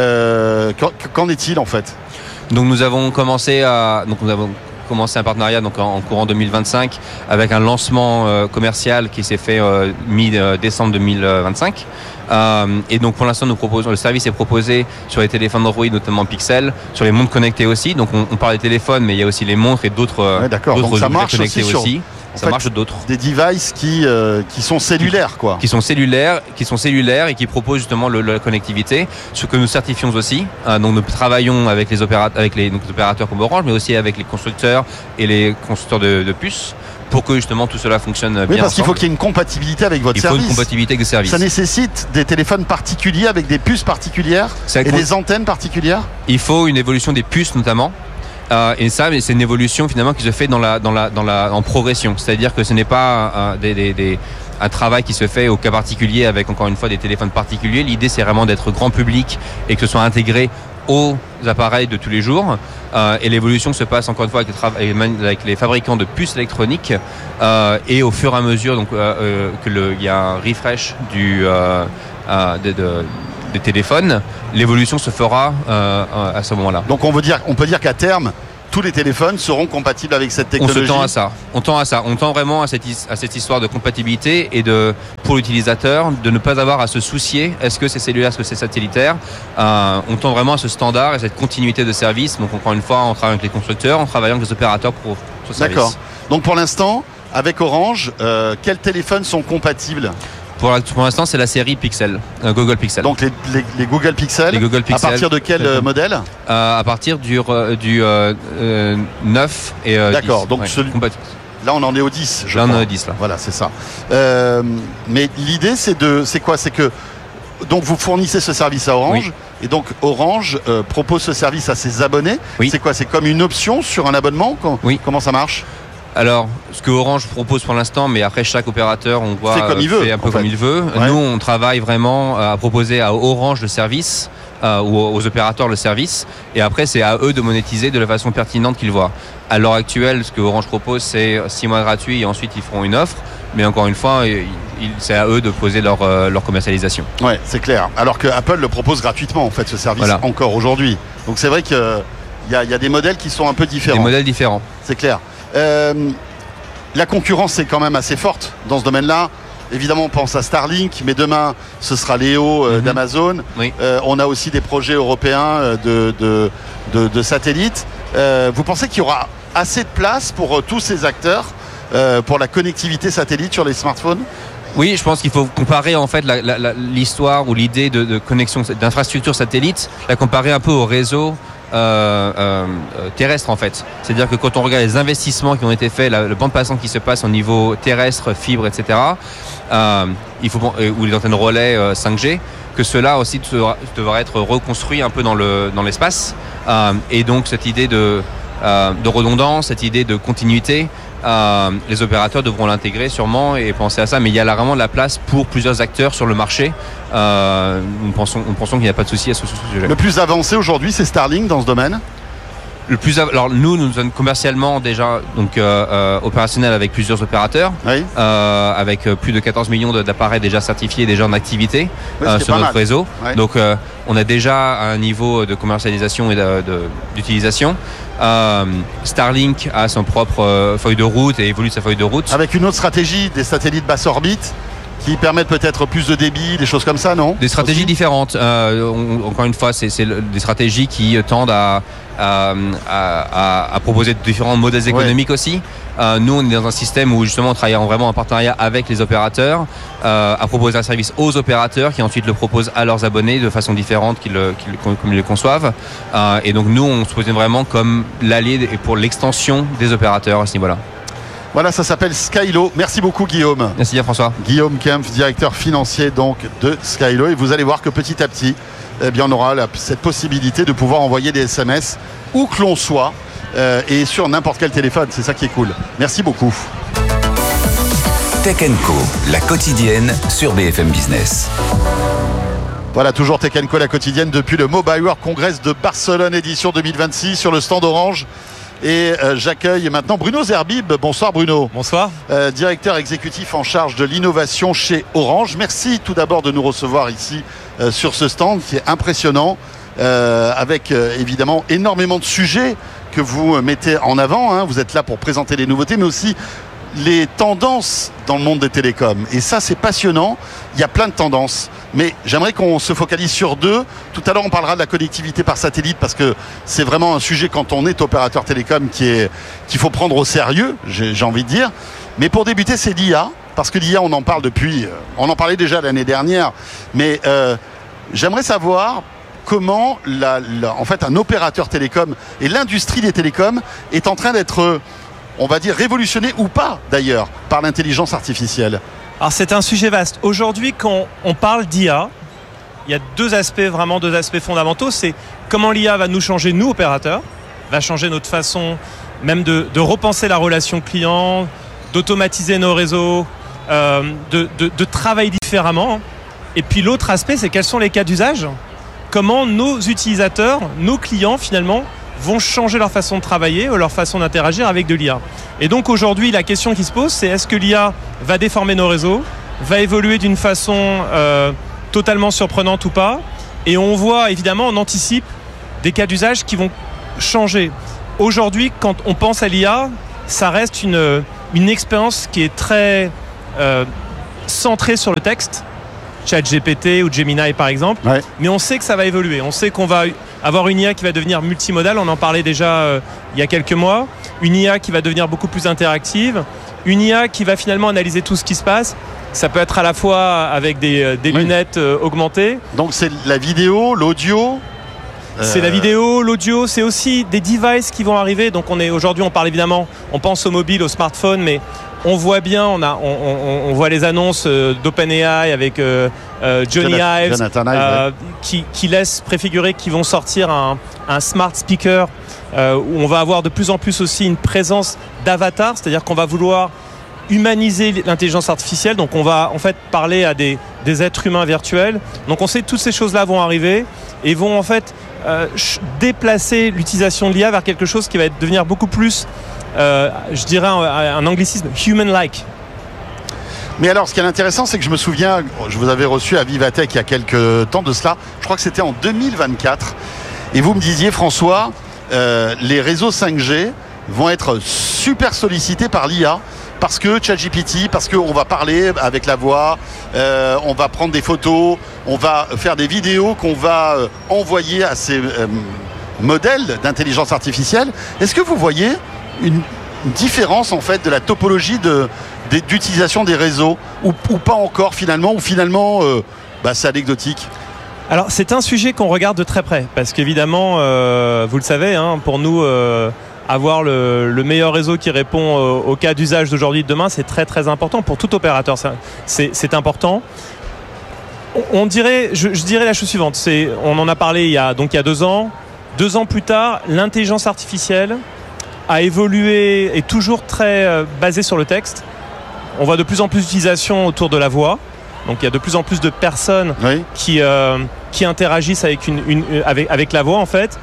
Euh, qu'en, qu'en est-il en fait? Donc nous avons commencé à... Donc nous avons commencé un partenariat donc en, en courant deux mille vingt-cinq avec un lancement euh, commercial qui s'est fait euh, mi-décembre deux mille vingt-cinq. Euh, et donc pour l'instant nous proposons, le service est proposé sur les téléphones Android, notamment Pixel, sur les montres connectées aussi. Donc on, on parle des téléphones, mais il y a aussi les montres et d'autres, ouais, d'autres objets connectés aussi. aussi. ça fait, marche d'autres. Des devices qui, euh, qui sont cellulaires, quoi. Qui sont cellulaires, qui sont cellulaires et qui proposent justement le, la connectivité, ce que nous certifions aussi. Euh, donc nous travaillons avec les, opérat- avec les, donc, les opérateurs comme Orange, mais aussi avec les constructeurs et les constructeurs de, de puces, pour que justement tout cela fonctionne bien. Oui, parce qu'il faut ensemble. qu'il y ait une compatibilité avec votre Il service. faut une compatibilité avec le service. Ça nécessite des téléphones particuliers avec des puces particulières C'est et avec- des antennes particulières. Il faut une évolution des puces notamment. Euh, et ça, c'est une évolution finalement qui se fait dans la, dans la, dans la, en progression. C'est-à-dire que ce n'est pas euh, des, des, des, un travail qui se fait au cas particulier avec encore une fois des téléphones particuliers. L'idée, c'est vraiment d'être grand public et que ce soit intégré aux appareils de tous les jours. Euh, et l'évolution se passe encore une fois avec les, tra- avec les fabricants de puces électroniques. Euh, et au fur et à mesure, donc, euh, euh, que le, il y a un refresh du, euh, euh, de, de, des téléphones, l'évolution se fera euh, à ce moment-là. Donc on, veut dire, on peut dire qu'à terme, tous les téléphones seront compatibles avec cette On technologie. se tend à ça. On tend à ça. On tend vraiment à cette, à cette histoire de compatibilité et de, pour l'utilisateur, de ne pas avoir à se soucier. Est-ce que c'est cellulaire, est-ce que c'est satellitaire? euh, On tend vraiment à ce standard et cette continuité de service. Donc encore une fois, on travaille avec les constructeurs, on travaille avec les opérateurs pour ce service. D'accord. Donc pour l'instant, avec Orange, euh, quels téléphones sont compatibles? Pour, la, pour l'instant, c'est la série Pixel, euh, Google Pixel. Donc les, les, les Google Pixel. Les Google Pixel. À partir de quel euh, modèle? euh, À partir du, euh, du euh, euh, neuf et euh, D'accord, dix. donc Ouais, celui- compatible. Là on en est au dix, je Là, on crois. en est au dix, là. Voilà, c'est ça. Euh, mais l'idée c'est de, c'est quoi? C'est que donc vous fournissez ce service à Orange Oui. et donc Orange euh, propose ce service à ses abonnés. Oui. C'est quoi? C'est comme une option sur un abonnement? Com- Oui. Comment ça marche? Alors, ce que Orange propose pour l'instant, mais après chaque opérateur, on voit Fait comme il veut, fait un peu en comme fait. il veut. Ouais. Nous, on travaille vraiment à proposer à Orange le service euh, ou aux opérateurs le service, et après c'est à eux de monétiser de la façon pertinente qu'ils voient. À l'heure actuelle, ce que Orange propose, c'est six mois gratuits et ensuite ils feront une offre. Mais encore une fois, il- il- c'est à eux de poser leur, euh, leur commercialisation. Ouais, c'est clair. Alors que Apple le propose gratuitement en fait ce service Voilà. encore aujourd'hui. Donc c'est vrai que il y, a- il y a des modèles qui sont un peu Des différents. modèles différents. C'est clair. Euh, la concurrence est quand même assez forte dans ce domaine-là. Évidemment, on pense à Starlink, mais demain, ce sera Léo euh, Mhm. d'Amazon. Oui. Euh, on a aussi des projets européens euh, de, de, de, de satellites. Euh, vous pensez qu'il y aura assez de place pour euh, tous ces acteurs euh, pour la connectivité satellite sur les smartphones? Oui, je pense qu'il faut comparer en fait la- la- la- l'histoire ou l'idée de, de connexion d'infrastructure satellite, la comparer un peu au réseau euh, euh, terrestre en fait. C'est-à-dire que quand on regarde les investissements qui ont été faits, la, le bande passante qui se passe au niveau terrestre, fibre, et cetera, euh, il faut euh, ou les antennes relais euh, cinq G, que cela aussi devra, devra être reconstruit un peu dans le dans l'espace. Euh, et donc cette idée de euh, de redondance, cette idée de continuité. Euh, les opérateurs devront l'intégrer sûrement et penser à ça, mais il y a là vraiment de la place pour plusieurs acteurs sur le marché. Euh, nous pensons, nous pensons qu'il n'y a pas de souci à ce, ce sujet. Le plus avancé aujourd'hui, c'est Starlink dans ce domaine. Le plus, av- alors nous, nous sommes commercialement déjà donc euh, euh, opérationnels avec plusieurs opérateurs, Oui. euh, avec euh, plus de quatorze millions de- d'appareils déjà certifiés, déjà en activité Oui, euh, ce qui est sur pas notre mal. réseau. Ouais. Donc euh, on a déjà un niveau de commercialisation et de- de- d'utilisation. Euh, Starlink a son propre euh, feuille de route et évolue de sa feuille de route. Avec une autre stratégie, des satellites basse orbite qui permettent peut-être plus de débit, des choses comme ça, non? Des stratégies Aussi différentes. Euh, on- encore une fois, c'est c'est le- des stratégies qui tendent à, à, à- à- à proposer différents modèles économiques aussi. Euh, nous, on est dans un système où justement on travaille en vraiment en partenariat avec les opérateurs, euh, à proposer un service aux opérateurs qui ensuite le proposent à leurs abonnés de façon différente qu'ils le- qu'ils- comme ils le conçoivent. Euh, et donc nous, on se positionne vraiment comme l'allié et pour l'extension des opérateurs à ce niveau-là. Voilà, ça s'appelle Skylo. Merci beaucoup Guillaume. Merci à François. Guillaume Kempf, directeur financier donc de Skylo. Et vous allez voir que petit à petit, eh bien, on aura la- cette possibilité de pouvoir envoyer des S M S où que l'on soit euh, et sur n'importe quel téléphone. C'est ça qui est cool. Merci beaucoup. Tech Co, la quotidienne sur B F M Business. Voilà, toujours Tech Co, la quotidienne depuis le Mobile World Congress de Barcelone édition deux mille vingt-six sur le stand Orange. Et euh, j'accueille maintenant Bruno Zerbib. Bonsoir Bruno. Bonsoir. Euh, directeur exécutif en charge de l'innovation chez Orange. Merci tout d'abord de nous recevoir ici euh, sur ce stand qui est impressionnant euh, avec euh, évidemment énormément de sujets que vous euh, mettez en avant. Hein. Vous êtes là pour présenter les nouveautés mais aussi les tendances dans le monde des télécoms. Et ça, c'est passionnant. Il y a plein de tendances. Mais j'aimerais qu'on se focalise sur deux. Tout à l'heure, on parlera de la connectivité par satellite parce que c'est vraiment un sujet quand on est opérateur télécom qui est, qu'il faut prendre au sérieux, j'ai, j'ai envie de dire. Mais pour débuter, c'est l'I A, parce que l'I A, on en parle depuis, on en parlait déjà l'année dernière, mais euh, j'aimerais savoir comment la, la, en fait, un opérateur télécom et l'industrie des télécoms est en train d'être, on va dire, révolutionné ou pas d'ailleurs par l'intelligence artificielle. Alors c'est un sujet vaste. Aujourd'hui, quand on parle d'I A, il y a deux aspects, vraiment deux aspects fondamentaux. C'est comment l'I A va nous changer, nous, opérateurs, va changer notre façon même de, de repenser la relation client, d'automatiser nos réseaux, euh, de, de, de travailler différemment. Et puis l'autre aspect, c'est quels sont les cas d'usage, comment nos utilisateurs, nos clients finalement, vont changer leur façon de travailler ou leur façon d'interagir avec de l'I A. Et donc aujourd'hui, la question qui se pose, c'est est-ce que l'I A va déformer nos réseaux, va évoluer d'une façon euh, totalement surprenante ou pas? Et on voit évidemment, on anticipe des cas d'usage qui vont changer. Aujourd'hui, quand on pense à l'I A, ça reste une, une expérience qui est très euh, centrée sur le texte, ChatGPT ou Gemini par exemple, ouais. Mais on sait que ça va évoluer. On sait qu'on va avoir une I A qui va devenir multimodale, on en parlait déjà euh, il y a quelques mois, une I A qui va devenir beaucoup plus interactive, une I A qui va finalement analyser tout ce qui se passe. Ça peut être à la fois avec des, des oui. lunettes euh, augmentées. Donc c'est la vidéo, l'audio. Euh... C'est la vidéo, l'audio, c'est aussi des devices qui vont arriver. Donc on est aujourd'hui, on parle évidemment, on pense au mobile, au smartphone, mais on voit bien, on a, on, on, on voit les annonces euh, d'OpenAI avec euh, euh, Johnny Ives, Jonathan Ives euh, ouais. qui, qui laisse préfigurer qu'ils vont sortir un, un smart speaker euh, où on va avoir de plus en plus aussi une présence d'avatar, c'est-à-dire qu'on va vouloir humaniser l'intelligence artificielle, donc on va en fait parler à des, des êtres humains virtuels. Donc on sait que toutes ces choses-là vont arriver et vont en fait euh, déplacer l'utilisation de l'I A vers quelque chose qui va être, devenir beaucoup plus, euh, je dirais un, un anglicisme, human-like. Mais alors, ce qui est intéressant, c'est que je me souviens, je vous avais reçu à Vivatech il y a quelques temps de cela, je crois que c'était en deux mille vingt-quatre, et vous me disiez, François, euh, les réseaux cinq G vont être super sollicités par l'I A, parce que ChatGPT, parce qu'on va parler avec la voix, euh, on va prendre des photos, on va faire des vidéos qu'on va euh, envoyer à ces euh, modèles d'intelligence artificielle. Est-ce que vous voyez une, une différence en fait de la topologie de, de, d'utilisation des réseaux ou, ou pas encore finalement, ou finalement euh, bah, c'est anecdotique? Alors c'est un sujet qu'on regarde de très près, parce qu'évidemment, euh, vous le savez, hein, pour nous... Euh, avoir le, le meilleur réseau qui répond au, au cas d'usage d'aujourd'hui et de demain, c'est très très important pour tout opérateur. C'est, c'est important. On, on dirait, je, je dirais la chose suivante. C'est, on en a parlé il y a donc il y a deux ans. Deux ans plus tard, l'intelligence artificielle a évolué, est toujours très euh, basée sur le texte. On voit de plus en plus d'utilisation autour de la voix. Donc il y a de plus en plus de personnes oui. qui euh, qui interagissent avec une, une avec avec la voix en fait.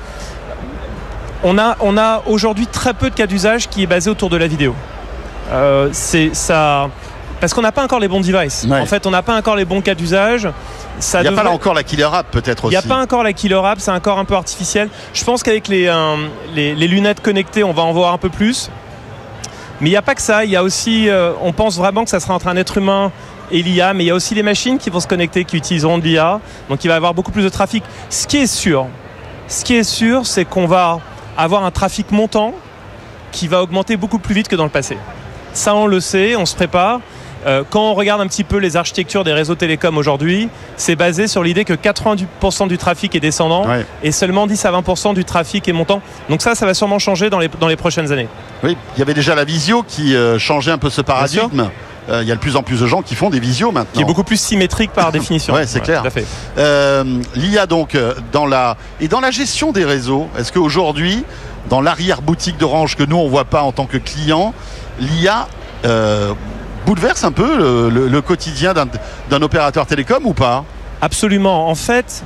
On a, on a aujourd'hui très peu de cas d'usage qui est basé autour de la vidéo. Euh, c'est ça, parce qu'on n'a pas encore les bons devices. Ouais. En fait, on n'a pas encore les bons cas d'usage. Il n'y a devrait... pas là encore la killer app peut-être aussi. Il n'y a pas encore la killer app, c'est encore un peu artificiel. Je pense qu'avec les, euh, les, les lunettes connectées, on va en voir un peu plus. Mais il n'y a pas que ça. Il y a aussi, euh, on pense vraiment que ça sera entre un être humain et l'I A, mais il y a aussi les machines qui vont se connecter, qui utiliseront de l'I A. Donc il va y avoir beaucoup plus de trafic. Ce qui est sûr, ce qui est sûr, c'est qu'on va avoir un trafic montant qui va augmenter beaucoup plus vite que dans le passé. Ça, on le sait, on se prépare. Euh, quand on regarde un petit peu les architectures des réseaux télécoms aujourd'hui, c'est basé sur l'idée que quatre-vingts pour cent du trafic est descendant ouais. et seulement dix à vingt pour cent du trafic est montant. Donc ça, ça va sûrement changer dans les, dans les prochaines années. Oui, il y avait déjà la visio qui euh, changeait un peu ce paradigme. Il euh, y a de plus en plus de gens qui font des visios maintenant. Qui est beaucoup plus symétrique par définition. Oui, c'est ouais, clair. Tout à fait. Euh, L'I A donc, dans la... et dans la gestion des réseaux, est-ce qu'aujourd'hui, dans l'arrière-boutique d'Orange que nous, on ne voit pas en tant que client, l'I A euh, bouleverse un peu le, le, le quotidien d'un, d'un opérateur télécom ou pas? Absolument. En fait,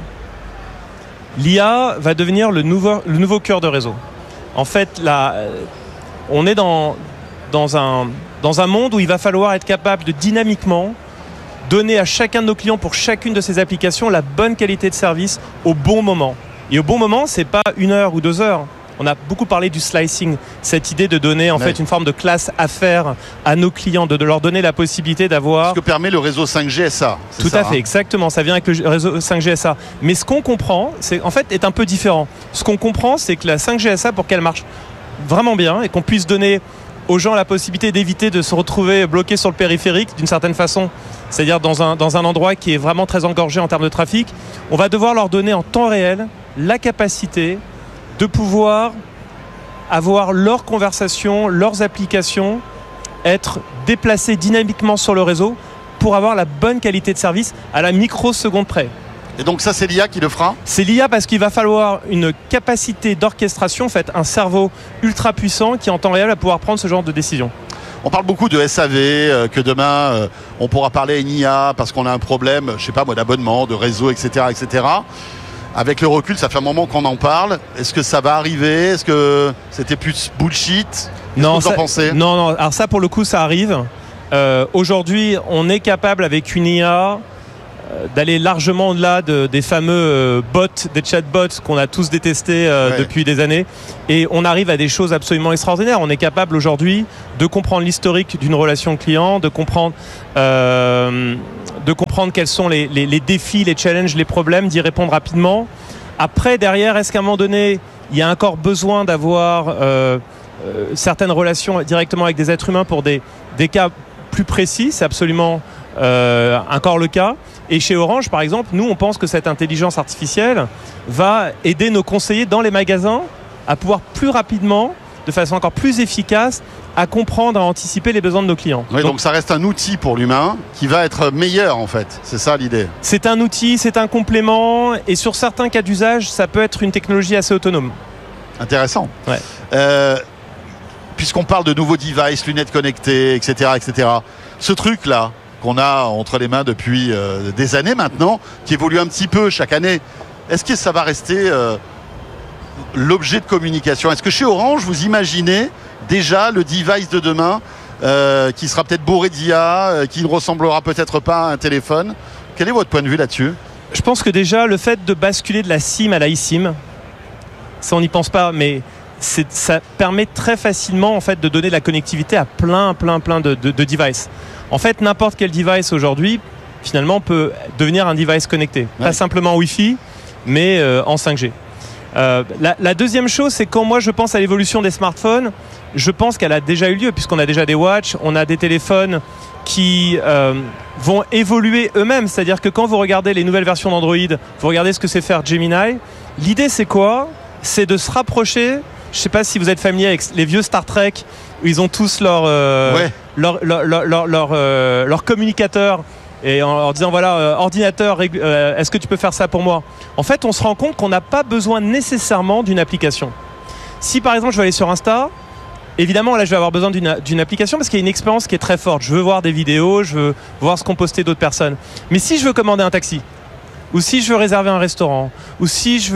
l'I A va devenir le nouveau, le nouveau cœur de réseau. En fait, là, on est dans, dans, un, dans un monde où il va falloir être capable de dynamiquement donner à chacun de nos clients pour chacune de ces applications la bonne qualité de service au bon moment. Et au bon moment, ce n'est pas une heure ou deux heures. On a beaucoup parlé du slicing, cette idée de donner en ouais. fait une forme de classe affaires à nos clients, de, de leur donner la possibilité d'avoir... Ce que permet le réseau cinq G S A. Tout ça, à fait, hein. exactement. Ça vient avec le réseau cinq G S A. Mais ce qu'on comprend, c'est en fait est un peu différent. Ce qu'on comprend, c'est que la cinq G S A, pour qu'elle marche vraiment bien et qu'on puisse donner aux gens la possibilité d'éviter de se retrouver bloqués sur le périphérique d'une certaine façon, c'est-à-dire dans un, dans un endroit qui est vraiment très engorgé en termes de trafic. On va devoir leur donner en temps réel la capacité de pouvoir avoir leurs conversations, leurs applications, être déplacées dynamiquement sur le réseau pour avoir la bonne qualité de service à la microseconde près. Et donc ça, c'est l'I A qui le fera ? C'est l'I A parce qu'il va falloir une capacité d'orchestration, en fait, un cerveau ultra puissant qui en temps réel va pouvoir prendre ce genre de décision. On parle beaucoup de S A V, euh, que demain euh, on pourra parler à une I A parce qu'on a un problème, je sais pas moi, d'abonnement, de réseau, et cetera, et cetera. Avec le recul, ça fait un moment qu'on en parle. Est-ce que ça va arriver ? Est-ce que c'était plus bullshit ? Qu'est-ce non, que vous en ça, pensez ? Non, non. Alors ça, pour le coup, ça arrive. Euh, aujourd'hui, on est capable avec une I A d'aller largement au-delà de, des fameux euh, bots, des chatbots qu'on a tous détestés euh, ouais. depuis des années. Et on arrive à des choses absolument extraordinaires. On est capable aujourd'hui de comprendre l'historique d'une relation client, de comprendre, euh, de comprendre quels sont les, les, les défis, les challenges, les problèmes, d'y répondre rapidement. Après, derrière, est-ce qu'à un moment donné, il y a encore besoin d'avoir euh, euh, certaines relations directement avec des êtres humains pour des, des cas plus précis ? C'est absolument euh, encore le cas. Et chez Orange, par exemple, nous, on pense que cette intelligence artificielle va aider nos conseillers dans les magasins à pouvoir plus rapidement, de façon encore plus efficace, à comprendre, à anticiper les besoins de nos clients. Oui, donc, donc ça reste un outil pour l'humain qui va être meilleur, en fait. C'est ça l'idée. C'est un outil, c'est un complément, et sur certains cas d'usage, ça peut être une technologie assez autonome. Intéressant. Ouais. Euh, puisqu'on parle de nouveaux devices, lunettes connectées, et cetera, et cetera. Ce truc-là, qu'on a entre les mains depuis euh, des années maintenant, qui évolue un petit peu chaque année. Est-ce que ça va rester euh, l'objet de communication ? Est-ce que chez Orange, vous imaginez déjà le device de demain euh, qui sera peut-être bourré d'I A, euh, qui ne ressemblera peut-être pas à un téléphone ? Quel est votre point de vue là-dessus ? Je pense que déjà, le fait de basculer de la SIM à la eSIM, ça on n'y pense pas, mais c'est, ça permet très facilement en fait, de donner de la connectivité à plein, plein, plein de, de, de devices. En fait, n'importe quel device aujourd'hui, finalement, peut devenir un device connecté. Ouais. Pas simplement Wi-Fi, mais euh, en cinq G. Euh, la, la deuxième chose, c'est quand moi je pense à l'évolution des smartphones, je pense qu'elle a déjà eu lieu, puisqu'on a déjà des watches, on a des téléphones qui euh, vont évoluer eux-mêmes. C'est-à-dire que quand vous regardez les nouvelles versions d'Android, vous regardez ce que c'est faire Gemini, l'idée c'est quoi ? C'est de se rapprocher. Je ne sais pas si vous êtes familier avec les vieux Star Trek, où ils ont tous leur, euh, ouais. leur, leur, leur, leur, leur, euh, leur communicateur, et en leur disant voilà, euh, ordinateur, euh, est-ce que tu peux faire ça pour moi ? En fait, on se rend compte qu'on n'a pas besoin nécessairement d'une application. Si par exemple je veux aller sur Insta, évidemment là je vais avoir besoin d'une, d'une application parce qu'il y a une expérience qui est très forte. Je veux voir des vidéos, je veux voir ce qu'ont posté d'autres personnes. Mais si je veux commander un taxi, ou si je veux réserver un restaurant, ou si je veux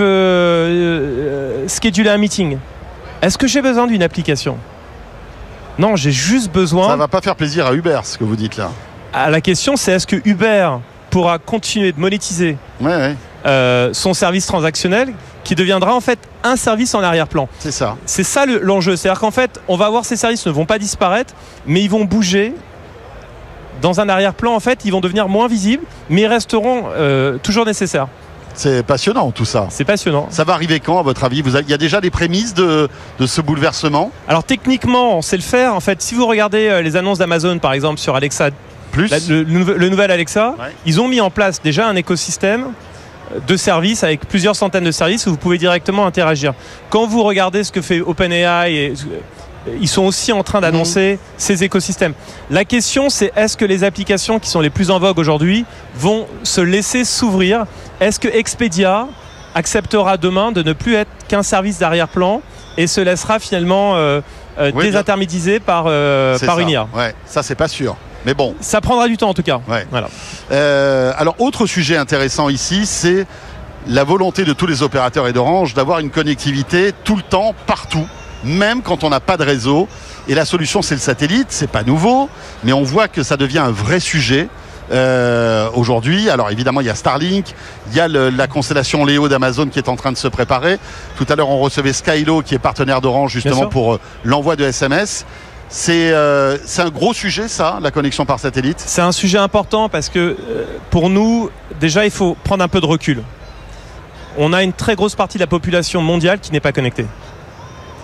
euh, scheduler un meeting, est-ce que j'ai besoin d'une application ? Non, j'ai juste besoin... Ça ne va pas faire plaisir à Uber, ce que vous dites là. À la question, c'est est-ce que Uber pourra continuer de monétiser ouais, ouais. Euh, son service transactionnel qui deviendra en fait un service en arrière-plan. C'est ça. C'est ça le, l'enjeu. C'est-à-dire qu'en fait, on va voir ces services ne vont pas disparaître, mais ils vont bouger dans un arrière-plan. En fait, ils vont devenir moins visibles, mais ils resteront euh, toujours nécessaires. C'est passionnant tout ça. C'est passionnant. Ça va arriver quand à votre avis ? Vous avez, il y a déjà des prémices de, de ce bouleversement ? Alors techniquement, on sait le faire. En fait, si vous regardez les annonces d'Amazon par exemple sur Alexa, Plus la, le, le nouvel Alexa, ouais. Ils ont mis en place déjà un écosystème de services avec plusieurs centaines de services où vous pouvez directement interagir. Quand vous regardez ce que fait OpenAI, et, ils sont aussi en train d'annoncer mmh. ces écosystèmes. La question, c'est est-ce que les applications qui sont les plus en vogue aujourd'hui vont se laisser s'ouvrir ? Est-ce que Expedia acceptera demain de ne plus être qu'un service d'arrière-plan et se laissera finalement euh, euh, oui, désintermédiser par, euh, par une I A ? Ouais, ça, c'est pas sûr. Mais bon. Ça prendra du temps en tout cas. Ouais. Voilà. Euh, alors, autre sujet intéressant ici, c'est la volonté de tous les opérateurs et d'Orange d'avoir une connectivité tout le temps, partout, même quand on n'a pas de réseau. Et la solution, c'est le satellite. C'est pas nouveau, mais on voit que ça devient un vrai sujet. Euh, aujourd'hui, alors évidemment il y a Starlink, il y a le, la constellation Léo d'Amazon qui est en train de se préparer. Tout à l'heure on recevait Skylo qui est partenaire d'Orange justement pour euh, l'envoi de S M S. C'est, euh, c'est un gros sujet ça, la connexion par satellite. C'est un sujet important parce que euh, pour nous, déjà il faut prendre un peu de recul. On a une très grosse partie de la population mondiale qui n'est pas connectée.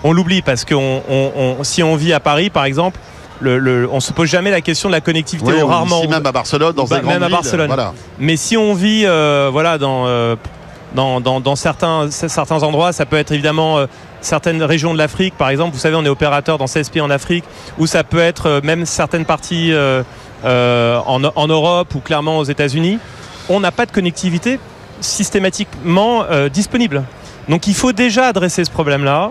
on l'oublie parce que on, on, on, si on vit à Paris, par exemple, le, le, on se pose jamais la question de la connectivité. Oui, ou rarement. Ici même à Barcelone, dans bah, des grandes même à villes, Barcelone. Voilà. Mais si on vit, euh, voilà, dans, euh, dans, dans, dans certains, certains endroits, ça peut être évidemment euh, certaines régions de l'Afrique, par exemple. Vous savez, on est opérateur dans seize pays en Afrique, ou ça peut être euh, même certaines parties euh, euh, en, en Europe ou clairement aux États-Unis. On n'a pas de connectivité systématiquement euh, disponible. Donc il faut déjà adresser ce problème-là.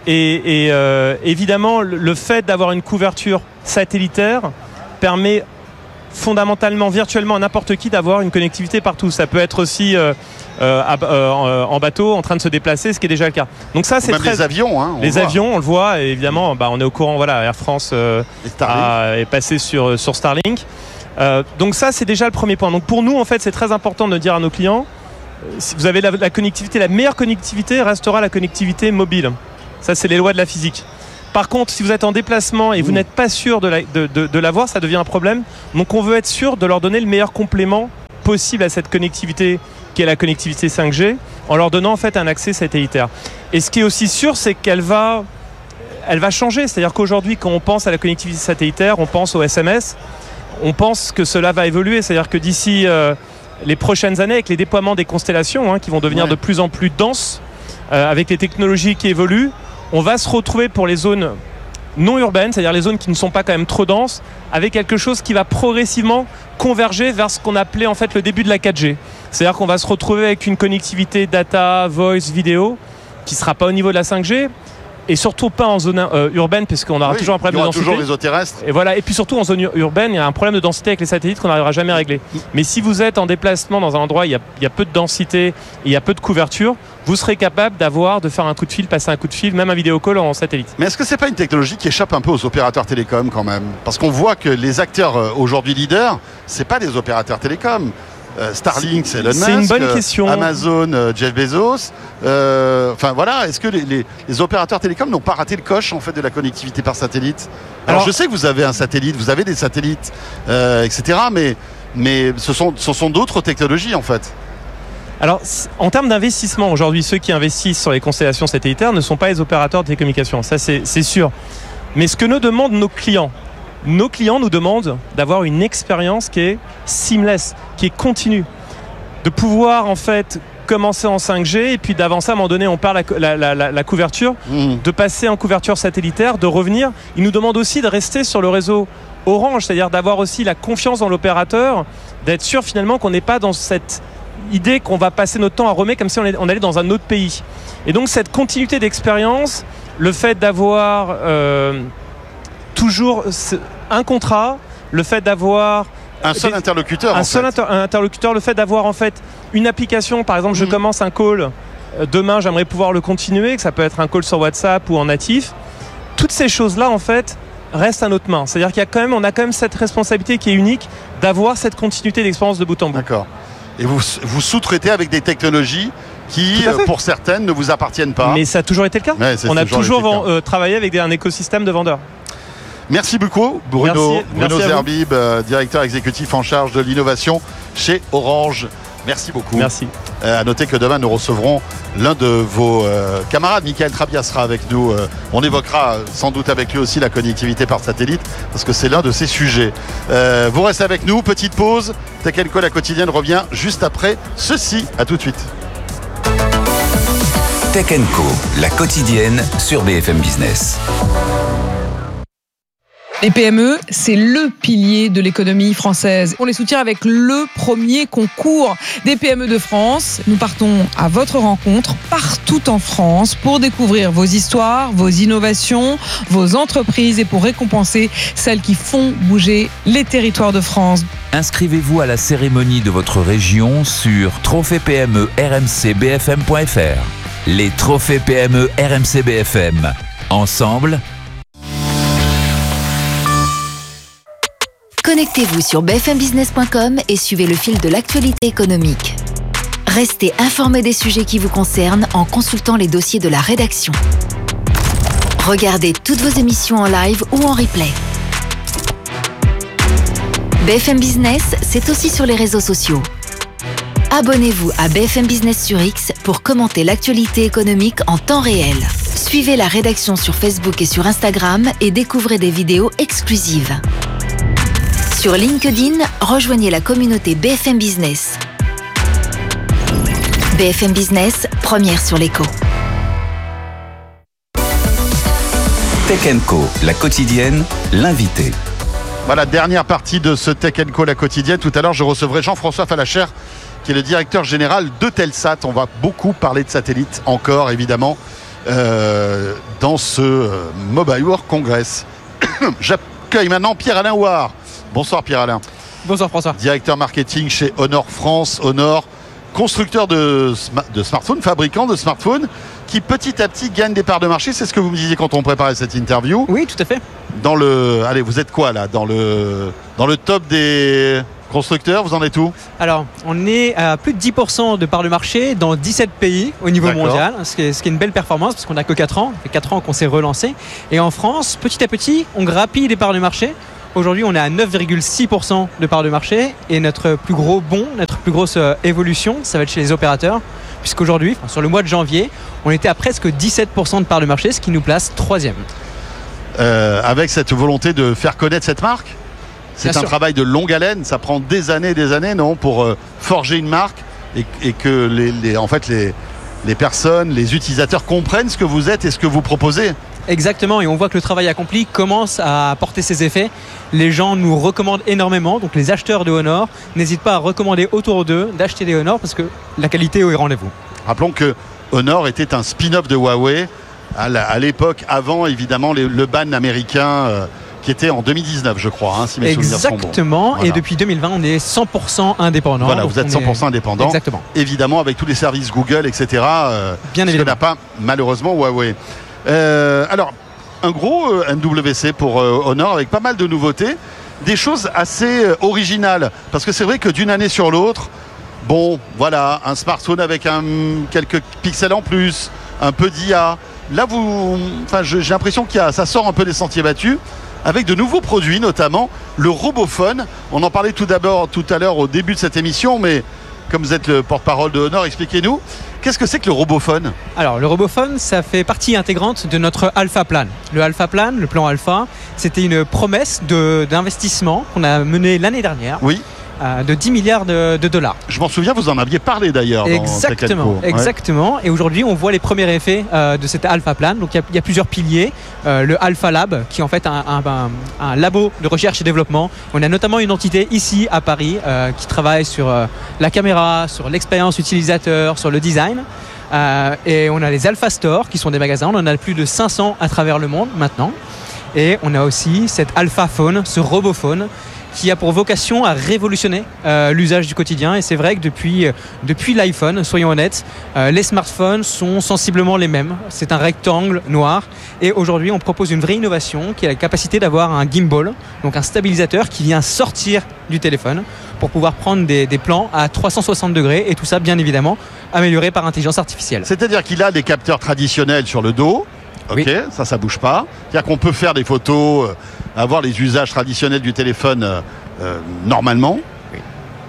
Et, et euh, évidemment, le, le fait d'avoir une couverture satellitaire permet fondamentalement, virtuellement à n'importe qui d'avoir une connectivité partout. Ça peut être aussi euh, euh, euh, en bateau, en train de se déplacer, ce qui est déjà le cas. Donc ça, c'est même très... les avions, hein, on les voit. avions, on le voit. Et évidemment, bah, on est au courant. Voilà, Air France euh, a, est passé sur sur Starlink. Euh, donc ça, c'est déjà le premier point. Donc pour nous, en fait, c'est très important de dire à nos clients, si vous avez la, la connectivité, la meilleure connectivité restera la connectivité mobile. Ça, c'est les lois de la physique. Par contre, si vous êtes en déplacement et vous mmh. n'êtes pas sûr de, la, de, de, de l'avoir, ça devient un problème. Donc on veut être sûr de leur donner le meilleur complément possible à cette connectivité qui est la connectivité cinq G, en leur donnant en fait un accès satellitaire. Et ce qui est aussi sûr, c'est qu'elle va, elle va changer. C'est-à-dire qu'aujourd'hui, quand on pense à la connectivité satellitaire, on pense au S M S, on pense que cela va évoluer. C'est-à-dire que d'ici euh, les prochaines années, avec les déploiements des constellations hein, qui vont devenir ouais. de plus en plus denses, euh, avec les technologies qui évoluent, on va se retrouver pour les zones non urbaines, c'est-à-dire les zones qui ne sont pas quand même trop denses, avec quelque chose qui va progressivement converger vers ce qu'on appelait en fait le début de la quatre G. C'est-à-dire qu'on va se retrouver avec une connectivité data, voice, vidéo, qui ne sera pas au niveau de la cinq G, et surtout pas en zone euh, urbaine, puisqu'on aura oui, toujours un problème de densité. Toujours réseau terrestre. Et voilà. Et puis surtout en zone urbaine, il y a un problème de densité avec les satellites qu'on n'arrivera jamais à régler. Mais si vous êtes en déplacement dans un endroit où il y a, il y a peu de densité, et il y a peu de couverture, vous serez capable d'avoir, de faire un coup de fil, passer un coup de fil, même un vidéo call en satellite. Mais est-ce que c'est pas une technologie qui échappe un peu aux opérateurs télécoms quand même ? Parce qu'on voit que les acteurs aujourd'hui leaders, c'est pas des opérateurs télécoms. Euh, Starlink, c'est Elon Musk. C'est une bonne question. Amazon, euh, Jeff Bezos. Euh, enfin voilà, est-ce que les, les, les opérateurs télécoms n'ont pas raté le coche en fait de la connectivité par satellite ? Alors, Alors je sais que vous avez un satellite, vous avez des satellites, euh, et cetera. Mais mais ce sont ce sont d'autres technologies en fait. Alors, en termes d'investissement, aujourd'hui, ceux qui investissent sur les constellations satellitaires ne sont pas les opérateurs de télécommunications. Ça, c'est, c'est sûr. Mais ce que nous demandent nos clients, nos clients nous demandent d'avoir une expérience qui est seamless, qui est continue. De pouvoir, en fait, commencer en cinq G et puis d'avancer, à un moment donné, on perd la, la, la, la couverture, mmh. de passer en couverture satellitaire, de revenir. Ils nous demandent aussi de rester sur le réseau Orange, c'est-à-dire d'avoir aussi la confiance dans l'opérateur, d'être sûr, finalement, qu'on n'est pas dans cette idée qu'on va passer notre temps à remettre comme si on allait dans un autre pays. Et donc cette continuité d'expérience, le fait d'avoir euh, toujours un contrat, le fait d'avoir un seul des, interlocuteur, un en seul fait. inter, un interlocuteur, le fait d'avoir en fait une application, par exemple, mmh. je commence un call euh, demain, j'aimerais pouvoir le continuer, que ça peut être un call sur WhatsApp ou en natif. Toutes ces choses-là, en fait, restent à notre main. C'est-à-dire qu'il y a quand même, on a quand même cette responsabilité qui est unique d'avoir cette continuité d'expérience de bout en bout. D'accord. Et vous, vous sous-traitez avec des technologies qui, pour certaines, ne vous appartiennent pas. Mais ça a toujours été le cas. Ouais, on a toujours, toujours euh, travaillé avec des, un écosystème de vendeurs. Merci beaucoup, Bruno, Merci, Bruno merci Zerbib, euh, directeur exécutif en charge de l'innovation chez Orange. Merci beaucoup. Merci. Euh, à noter que demain, nous recevrons l'un de vos euh, camarades, Michael Trabia sera avec nous. Euh, on évoquera sans doute avec lui aussi la connectivité par satellite, parce que c'est l'un de ses sujets. Euh, vous restez avec nous, petite pause. Tech and Co, la quotidienne, revient juste après ceci. À tout de suite. Tech and Co, la quotidienne sur B F M Business. Les P M E, c'est le pilier de l'économie française. On les soutient avec le premier concours des P M E de France. Nous partons à votre rencontre partout en France pour découvrir vos histoires, vos innovations, vos entreprises et pour récompenser celles qui font bouger les territoires de France. Inscrivez-vous à la cérémonie de votre région sur trophée P M E R M C B F M point F R. Les trophées P M E R M C B F M. Ensemble, connectez-vous sur b f m business point com et suivez le fil de l'actualité économique. Restez informés des sujets qui vous concernent en consultant les dossiers de la rédaction. Regardez toutes vos émissions en live ou en replay. B F M Business, c'est aussi sur les réseaux sociaux. Abonnez-vous à B F M Business sur X pour commenter l'actualité économique en temps réel. Suivez la rédaction sur Facebook et sur Instagram et découvrez des vidéos exclusives. Sur LinkedIn, rejoignez la communauté B F M Business. B F M Business, première sur l'écho. Tech and Co, la quotidienne, l'invité. Voilà, dernière partie de ce Tech and Co, la quotidienne. Tout à l'heure, je recevrai Jean-François Fallacher, qui est le directeur général de Telsat. On va beaucoup parler de satellites encore, évidemment, euh, dans ce euh, Mobile World Congress. J'accueille maintenant Pierre-Alain Ouard. Bonsoir Pierre-Alain. Bonsoir François. Directeur marketing chez Honor France. Honor, constructeur de, de smartphones, fabricant de smartphones, qui petit à petit gagne des parts de marché. C'est ce que vous me disiez quand on préparait cette interview. Oui, tout à fait. Dans le, allez, vous êtes quoi là, dans le, dans le top des constructeurs, vous en êtes où? Alors, on est à plus de dix pour cent de parts de marché dans dix-sept pays au niveau D'accord. mondial, ce qui, est, ce qui est une belle performance parce qu'on n'a que quatre ans. Ça fait quatre ans qu'on s'est relancé. Et en France, petit à petit, on grappille des parts de marché. Aujourd'hui, on est à neuf virgule six pour cent de parts de marché et notre plus gros bond, notre plus grosse évolution, ça va être chez les opérateurs, puisqu'aujourd'hui, enfin, sur le mois de janvier, on était à presque dix-sept pour cent de parts de marché, ce qui nous place troisième. Euh, avec cette volonté de faire connaître cette marque, c'est Bien un sûr. travail de longue haleine, ça prend des années et des années, non, pour euh, forger une marque et, et que les, les, en fait, les, les personnes, les utilisateurs comprennent ce que vous êtes et ce que vous proposez. Exactement, et on voit que le travail accompli commence à porter ses effets. Les gens nous recommandent énormément, donc les acheteurs de Honor n'hésitent pas à recommander autour d'eux d'acheter des Honor parce que la qualité est au rendez-vous. Rappelons que Honor était un spin-off de Huawei à, la, à l'époque, avant évidemment les, le ban américain euh, qui était en deux mille dix-neuf, je crois, hein, si mes souvenirs sont bons. Exactement, Voilà. Et depuis deux mille vingt, on est cent pour cent indépendant. Voilà, donc vous êtes cent pour cent est... indépendant. Exactement. Évidemment, avec tous les services Google, et cetera. Euh, Bien ce que évidemment. n'a pas malheureusement Huawei. Euh, alors, un gros euh, M W C pour euh, Honor avec pas mal de nouveautés, des choses assez euh, originales. Parce que c'est vrai que d'une année sur l'autre, bon, voilà, un smartphone avec un, quelques pixels en plus, un peu d'I A. Là, vous, enfin, je, j'ai l'impression qu'il y a, ça sort un peu des sentiers battus, avec de nouveaux produits, notamment le Robophone. On en parlait tout d'abord, tout à l'heure au début de cette émission, mais comme vous êtes le porte-parole de Honor, expliquez-nous, qu'est-ce que c'est que le Robophone? Alors, le Robophone, ça fait partie intégrante de notre Alpha Plan. Le Alpha Plan, le plan Alpha, c'était une promesse de, d'investissement qu'on a mené l'année dernière. Oui. Euh, de dix milliards de, de dollars. Je m'en souviens, vous en aviez parlé d'ailleurs. Exactement, dans exactement. Ouais. Et aujourd'hui, on voit les premiers effets euh, de cet Alpha Plan. Donc, il y, y a plusieurs piliers. Euh, le Alpha Lab, qui est en fait un, un, un, un labo de recherche et développement. On a notamment une entité ici à Paris euh, qui travaille sur euh, la caméra, sur l'expérience utilisateur, sur le design. Euh, et on a les Alpha Store, qui sont des magasins. On en a plus de cinq cents à travers le monde maintenant. Et on a aussi cet Alpha Phone, ce Robophone, qui a pour vocation à révolutionner euh, l'usage du quotidien. Et c'est vrai que depuis, euh, depuis l'iPhone, soyons honnêtes, euh, les smartphones sont sensiblement les mêmes. C'est un rectangle noir. Et aujourd'hui, on propose une vraie innovation qui a la capacité d'avoir un gimbal, donc un stabilisateur qui vient sortir du téléphone pour pouvoir prendre des, des plans à trois cent soixante degrés. Et tout ça, bien évidemment, amélioré par intelligence artificielle. C'est-à-dire qu'il a des capteurs traditionnels sur le dos. Ok, oui. ça, ça bouge pas. C'est-à-dire qu'on peut faire des photos, euh, avoir les usages traditionnels du téléphone euh, euh, normalement. Oui.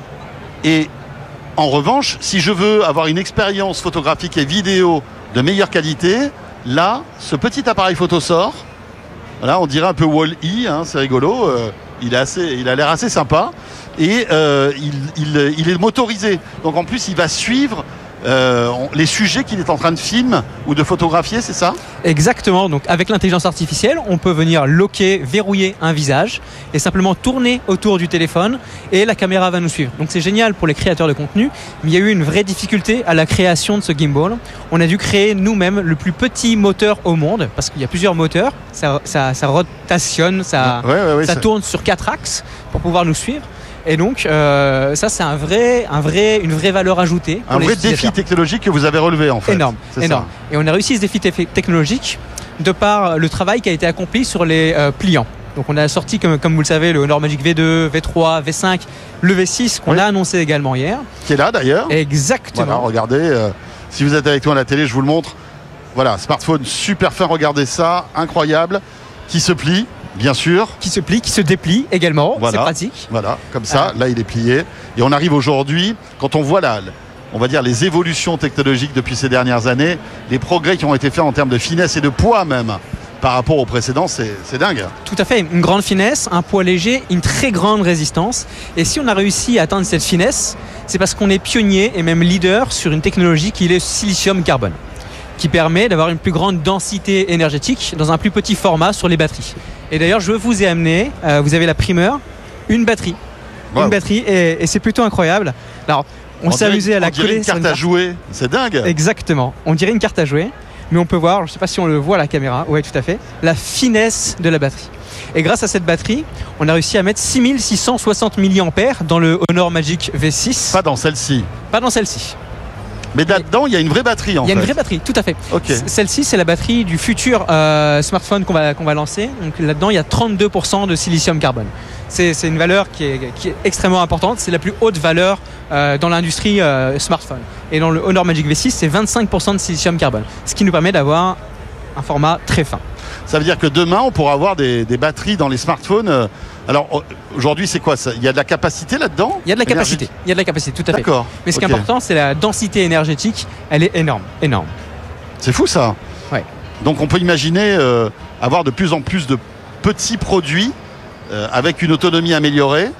Et en revanche, si je veux avoir une expérience photographique et vidéo de meilleure qualité, là, ce petit appareil photo sort. Là, on dirait un peu Wall-E, hein, c'est rigolo. Euh, il, est assez, il a l'air assez sympa. Et euh, il, il, il est motorisé. Donc en plus, il va suivre Euh, les sujets qu'il est en train de filmer ou de photographier, c'est ça? Exactement, donc avec l'intelligence artificielle, on peut venir loquer, verrouiller un visage et simplement tourner autour du téléphone et la caméra va nous suivre. Donc c'est génial pour les créateurs de contenu, mais il y a eu une vraie difficulté à la création de ce gimbal. On a dû créer nous-mêmes le plus petit moteur au monde, parce qu'il y a plusieurs moteurs, ça, ça, ça rotationne, ça, ouais, ouais, ouais, ça ça... tourne sur quatre axes pour pouvoir nous suivre. Et donc, euh, ça, c'est un vrai, un vrai, une vraie valeur ajoutée. Pour un les vrai défi technologique que vous avez relevé, en fait. Énorme, c'est énorme. Ça. Et on a réussi ce défi te- technologique de par le travail qui a été accompli sur les euh, pliants. Donc, on a sorti, comme, comme vous le savez, le Honor Magic V deux, V trois, V cinq, le V six qu'on oui. a annoncé également hier. Qui est là, d'ailleurs. Exactement. Voilà, regardez. Euh, si vous êtes avec nous à la télé, je vous le montre. Voilà, smartphone super fin, regardez ça, incroyable, qui se plie. Bien sûr. Qui se plie, qui se déplie également, voilà, c'est pratique. Voilà, comme ça, ah. là il est plié. Et on arrive aujourd'hui, quand on voit la, on va dire, les évolutions technologiques depuis ces dernières années, les progrès qui ont été faits en termes de finesse et de poids même par rapport au précédent, c'est, c'est dingue. Tout à fait, une grande finesse, un poids léger, une très grande résistance. Et si on a réussi à atteindre cette finesse, c'est parce qu'on est pionnier et même leader sur une technologie qui est le silicium-carbone, qui permet d'avoir une plus grande densité énergétique dans un plus petit format sur les batteries. Et d'ailleurs, je vous ai amené, euh, vous avez la primeur, une batterie. Wow. Une batterie, et, et c'est plutôt incroyable. Alors, on, on s'est amusé à la coller. On dirait une carte à jouer, c'est dingue. Exactement, on dirait une carte à jouer. Mais on peut voir, je ne sais pas si on le voit à la caméra, oui tout à fait, la finesse de la batterie. Et grâce à cette batterie, on a réussi à mettre six mille six cent soixante milliampères dans le Honor Magic V six. Pas dans celle-ci. Pas dans celle-ci. Mais là-dedans, il y a une vraie batterie en fait. Il y a une vraie batterie, tout à fait. Okay. Celle-ci, c'est la batterie du futur euh, smartphone qu'on va, qu'on va lancer. Donc là-dedans, il y a trente-deux pour cent de silicium-carbone. C'est, c'est une valeur qui est, qui est extrêmement importante. C'est la plus haute valeur euh, dans l'industrie euh, smartphone. Et dans le Honor Magic V six, c'est vingt-cinq pour cent de silicium-carbone. Ce qui nous permet d'avoir un format très fin. Ça veut dire que demain, on pourra avoir des, des batteries dans les smartphones. Alors aujourd'hui, c'est quoi ça ? Il y a de la capacité là-dedans ? Il y a de la capacité. Il y a de la capacité, tout à fait. D'accord. Mais ce okay. qui est important, c'est la densité énergétique. Elle est énorme, énorme. C'est fou ça. Ouais. Donc on peut imaginer euh, avoir de plus en plus de petits produits euh, avec une autonomie améliorée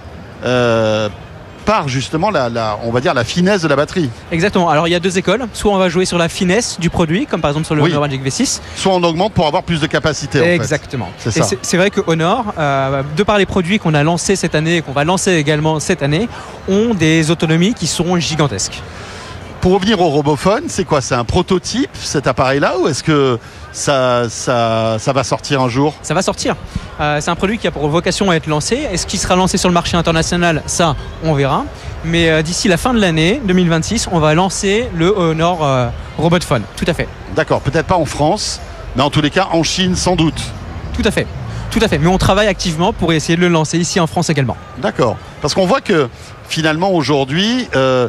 euh, par justement la, la, on va dire la finesse de la batterie. Exactement. Alors il y a deux écoles. Soit on va jouer sur la finesse du produit, comme par exemple sur le oui. Honor Magic V six. Soit on augmente pour avoir plus de capacité. Exactement. En fait. C'est et ça. C'est, c'est vrai que Honor, euh, de par les produits qu'on a lancés cette année et qu'on va lancer également cette année, ont des autonomies qui seront gigantesques. Pour revenir au Robophone, c'est quoi ? C'est un prototype cet appareil-là ou est-ce que ça, ça, ça va sortir un jour ? Ça va sortir. Euh, c'est un produit qui a pour vocation à être lancé. Est-ce qu'il sera lancé sur le marché international ? Ça, on verra. Mais euh, d'ici la fin de l'année deux mille vingt-six, on va lancer le Honor euh, Robophone. Tout à fait. D'accord, peut-être pas en France, mais en tous les cas en Chine sans doute. Tout à fait. Tout à fait. Mais on travaille activement pour essayer de le lancer ici en France également. D'accord. Parce qu'on voit que finalement aujourd'hui... Euh,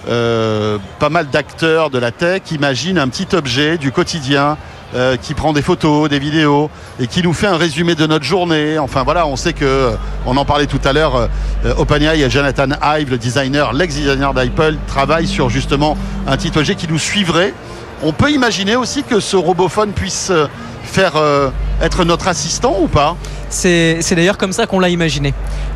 Euh, pas mal d'acteurs de la tech imaginent un petit objet du quotidien euh, qui prend des photos, des vidéos et qui nous fait un résumé de notre journée. Enfin voilà, on sait que, euh, on en parlait tout à l'heure, euh, OpenAI et Jonathan Ive, le designer, l'ex-designer d'Apple, travaillent sur justement un petit objet qui nous suivrait. On peut imaginer aussi que ce Robophone puisse faire euh, être notre assistant ou pas ? C'est, c'est d'ailleurs comme ça qu'on l'a imaginé.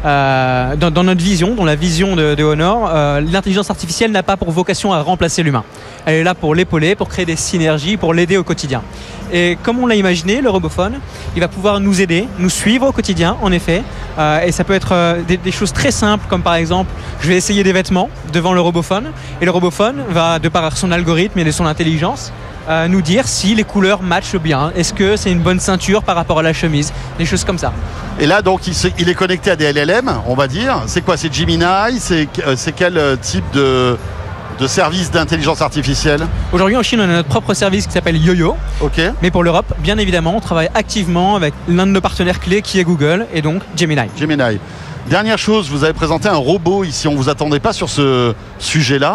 Euh, dans, dans notre vision, dans la vision de, de Honor, euh, l'intelligence artificielle n'a pas pour vocation à remplacer l'humain. Elle est là pour l'épauler, pour créer des synergies, pour l'aider au quotidien. Et comme on l'a imaginé, le Robophone, il va pouvoir nous aider, nous suivre au quotidien, en effet. Euh, et ça peut être euh, des, des choses très simples, comme par exemple, je vais essayer des vêtements devant le Robophone. Et le Robophone va, de par son algorithme et de son intelligence, Euh, nous dire si les couleurs matchent bien. Est-ce que c'est une bonne ceinture par rapport à la chemise, des choses comme ça. Et là donc il, se, il est connecté à des L L M, on va dire. C'est quoi ? C'est Gemini ? C'est, euh, c'est quel type de, de service d'intelligence artificielle ? Aujourd'hui en Chine on a notre propre service qui s'appelle YoYo. Ok. Mais pour l'Europe, bien évidemment, on travaille activement avec l'un de nos partenaires clés qui est Google et donc Gemini. Gemini. Dernière chose, vous avez présenté un robot ici. On ne vous attendait pas sur ce sujet-là.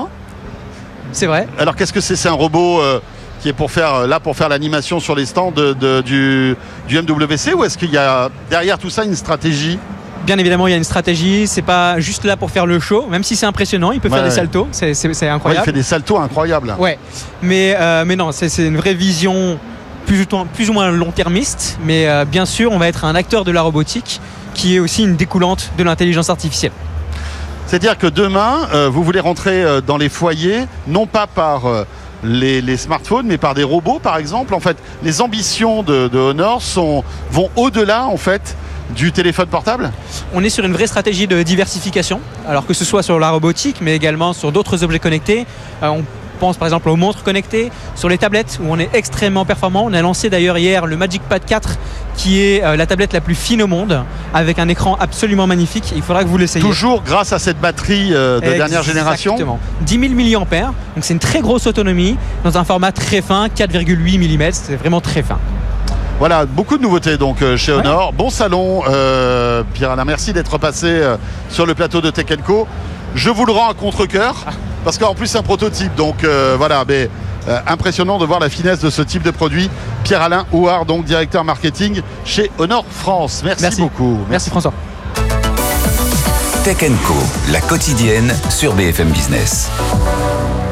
C'est vrai. Alors qu'est-ce que c'est ? C'est un robot euh, qui est pour faire, là pour faire l'animation sur les stands de, de, du, du M W C ou est-ce qu'il y a derrière tout ça une stratégie ? Bien évidemment, il y a une stratégie. C'est pas juste là pour faire le show, même si c'est impressionnant. Il peut ouais, faire ouais. des saltos, c'est, c'est, c'est incroyable. Ouais, il fait des saltos incroyables. Ouais, mais, euh, mais non, c'est, c'est une vraie vision plus ou, plus ou moins long-termiste. Mais euh, bien sûr, on va être un acteur de la robotique qui est aussi une découlante de l'intelligence artificielle. C'est-à-dire que demain, euh, vous voulez rentrer euh, dans les foyers, non pas par euh, les, les smartphones, mais par des robots, par exemple. En fait, les ambitions de, de Honor sont, vont au-delà, en fait, du téléphone portable ? On est sur une vraie stratégie de diversification, alors que ce soit sur la robotique, mais également sur d'autres objets connectés. Euh, on pense par exemple aux montres connectées, sur les tablettes où on est extrêmement performant. On a lancé d'ailleurs hier le Magic Pad quatre qui est euh, la tablette la plus fine au monde avec un écran absolument magnifique. Il faudra que vous l'essayiez. Toujours grâce à cette batterie euh, de Exactement. dernière génération. Exactement. dix mille milliampères, donc c'est une très grosse autonomie dans un format très fin, quatre virgule huit millimètres, c'est vraiment très fin. Voilà, beaucoup de nouveautés donc euh, chez Honor. Ouais. Bon salon, euh, Pierre-Alain, merci d'être passé euh, sur le plateau de Tech and Co. Je vous le rends à contre-cœur, ah. parce qu'en plus c'est un prototype, donc euh, voilà, mais euh, impressionnant de voir la finesse de ce type de produit. Pierre-Alain Houard, donc directeur marketing chez Honor France. Merci, Merci. beaucoup. Merci, Merci François. Tech and Co, la quotidienne sur B F M Business.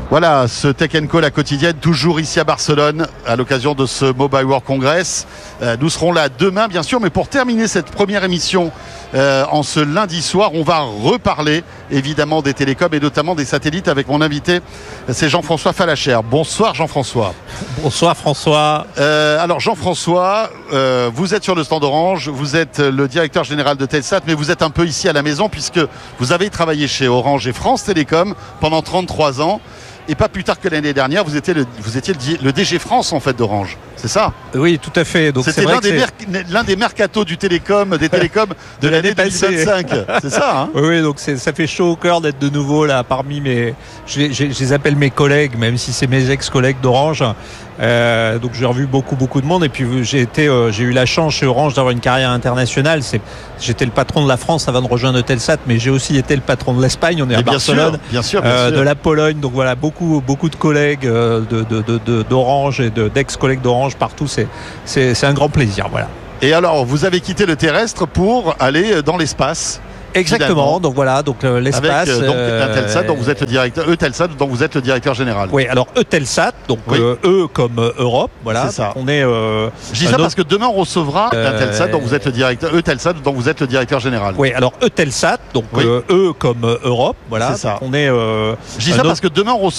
Voilà, ce Tech and Call, la quotidienne, toujours ici à Barcelone, à l'occasion de ce Mobile World Congress. Euh, nous serons là demain, bien sûr, mais pour terminer cette première émission euh, en ce lundi soir, on va reparler évidemment des télécoms et notamment des satellites avec mon invité, c'est Jean-François Fallacher. Bonsoir Jean-François. Bonsoir François. Euh, alors Jean-François, euh, vous êtes sur le stand Orange, vous êtes le directeur général de Telsat, mais vous êtes un peu ici à la maison puisque vous avez travaillé chez Orange et France Télécom pendant trente-trois ans. Et pas plus tard que l'année dernière, vous étiez le, vous étiez le, le D G France en fait d'Orange, c'est ça? Oui, tout à fait. Donc c'était l'un des, mer- l'un des mercatos du télécom, des télécoms de, de l'année deux mille vingt-cinq. C'est ça, hein? Oui, oui, donc c'est, ça fait chaud au cœur d'être de nouveau là parmi mes. Je, je, je les appelle mes collègues, même si c'est mes ex-collègues d'Orange. Euh, donc j'ai revu beaucoup beaucoup de monde et puis j'ai été euh, j'ai eu la chance chez Orange d'avoir une carrière internationale. C'est, j'étais le patron de la France avant de rejoindre Telsat, mais j'ai aussi été le patron de l'Espagne. On est à bien Barcelone, sûr, bien sûr, bien euh, sûr. de la Pologne. Donc voilà, beaucoup beaucoup de collègues euh, de, de, de, de, d'Orange et de, d'ex-collègues d'Orange partout. C'est, c'est, c'est un grand plaisir. Voilà. Et alors, vous avez quitté le terrestre pour aller dans l'espace. Exactement, finalement. Donc voilà, donc euh, l'espace. Avec euh, donc euh, Eutelsat, dont vous êtes le directeur, Eutelsat, dont vous êtes le directeur général. Oui, alors Eutelsat, donc oui. euh, E comme euh, Europe, voilà. C'est ça. On est. Euh, Je dis ça autre... parce que demain on recevra euh... Eutelsat, dont vous êtes le directeur, Eutelsat, dont vous êtes le directeur général. Oui, alors Eutelsat, donc oui. euh, E comme euh, Europe, voilà. C'est ça. On est. Euh, Je dis ça autre... parce que demain on recevra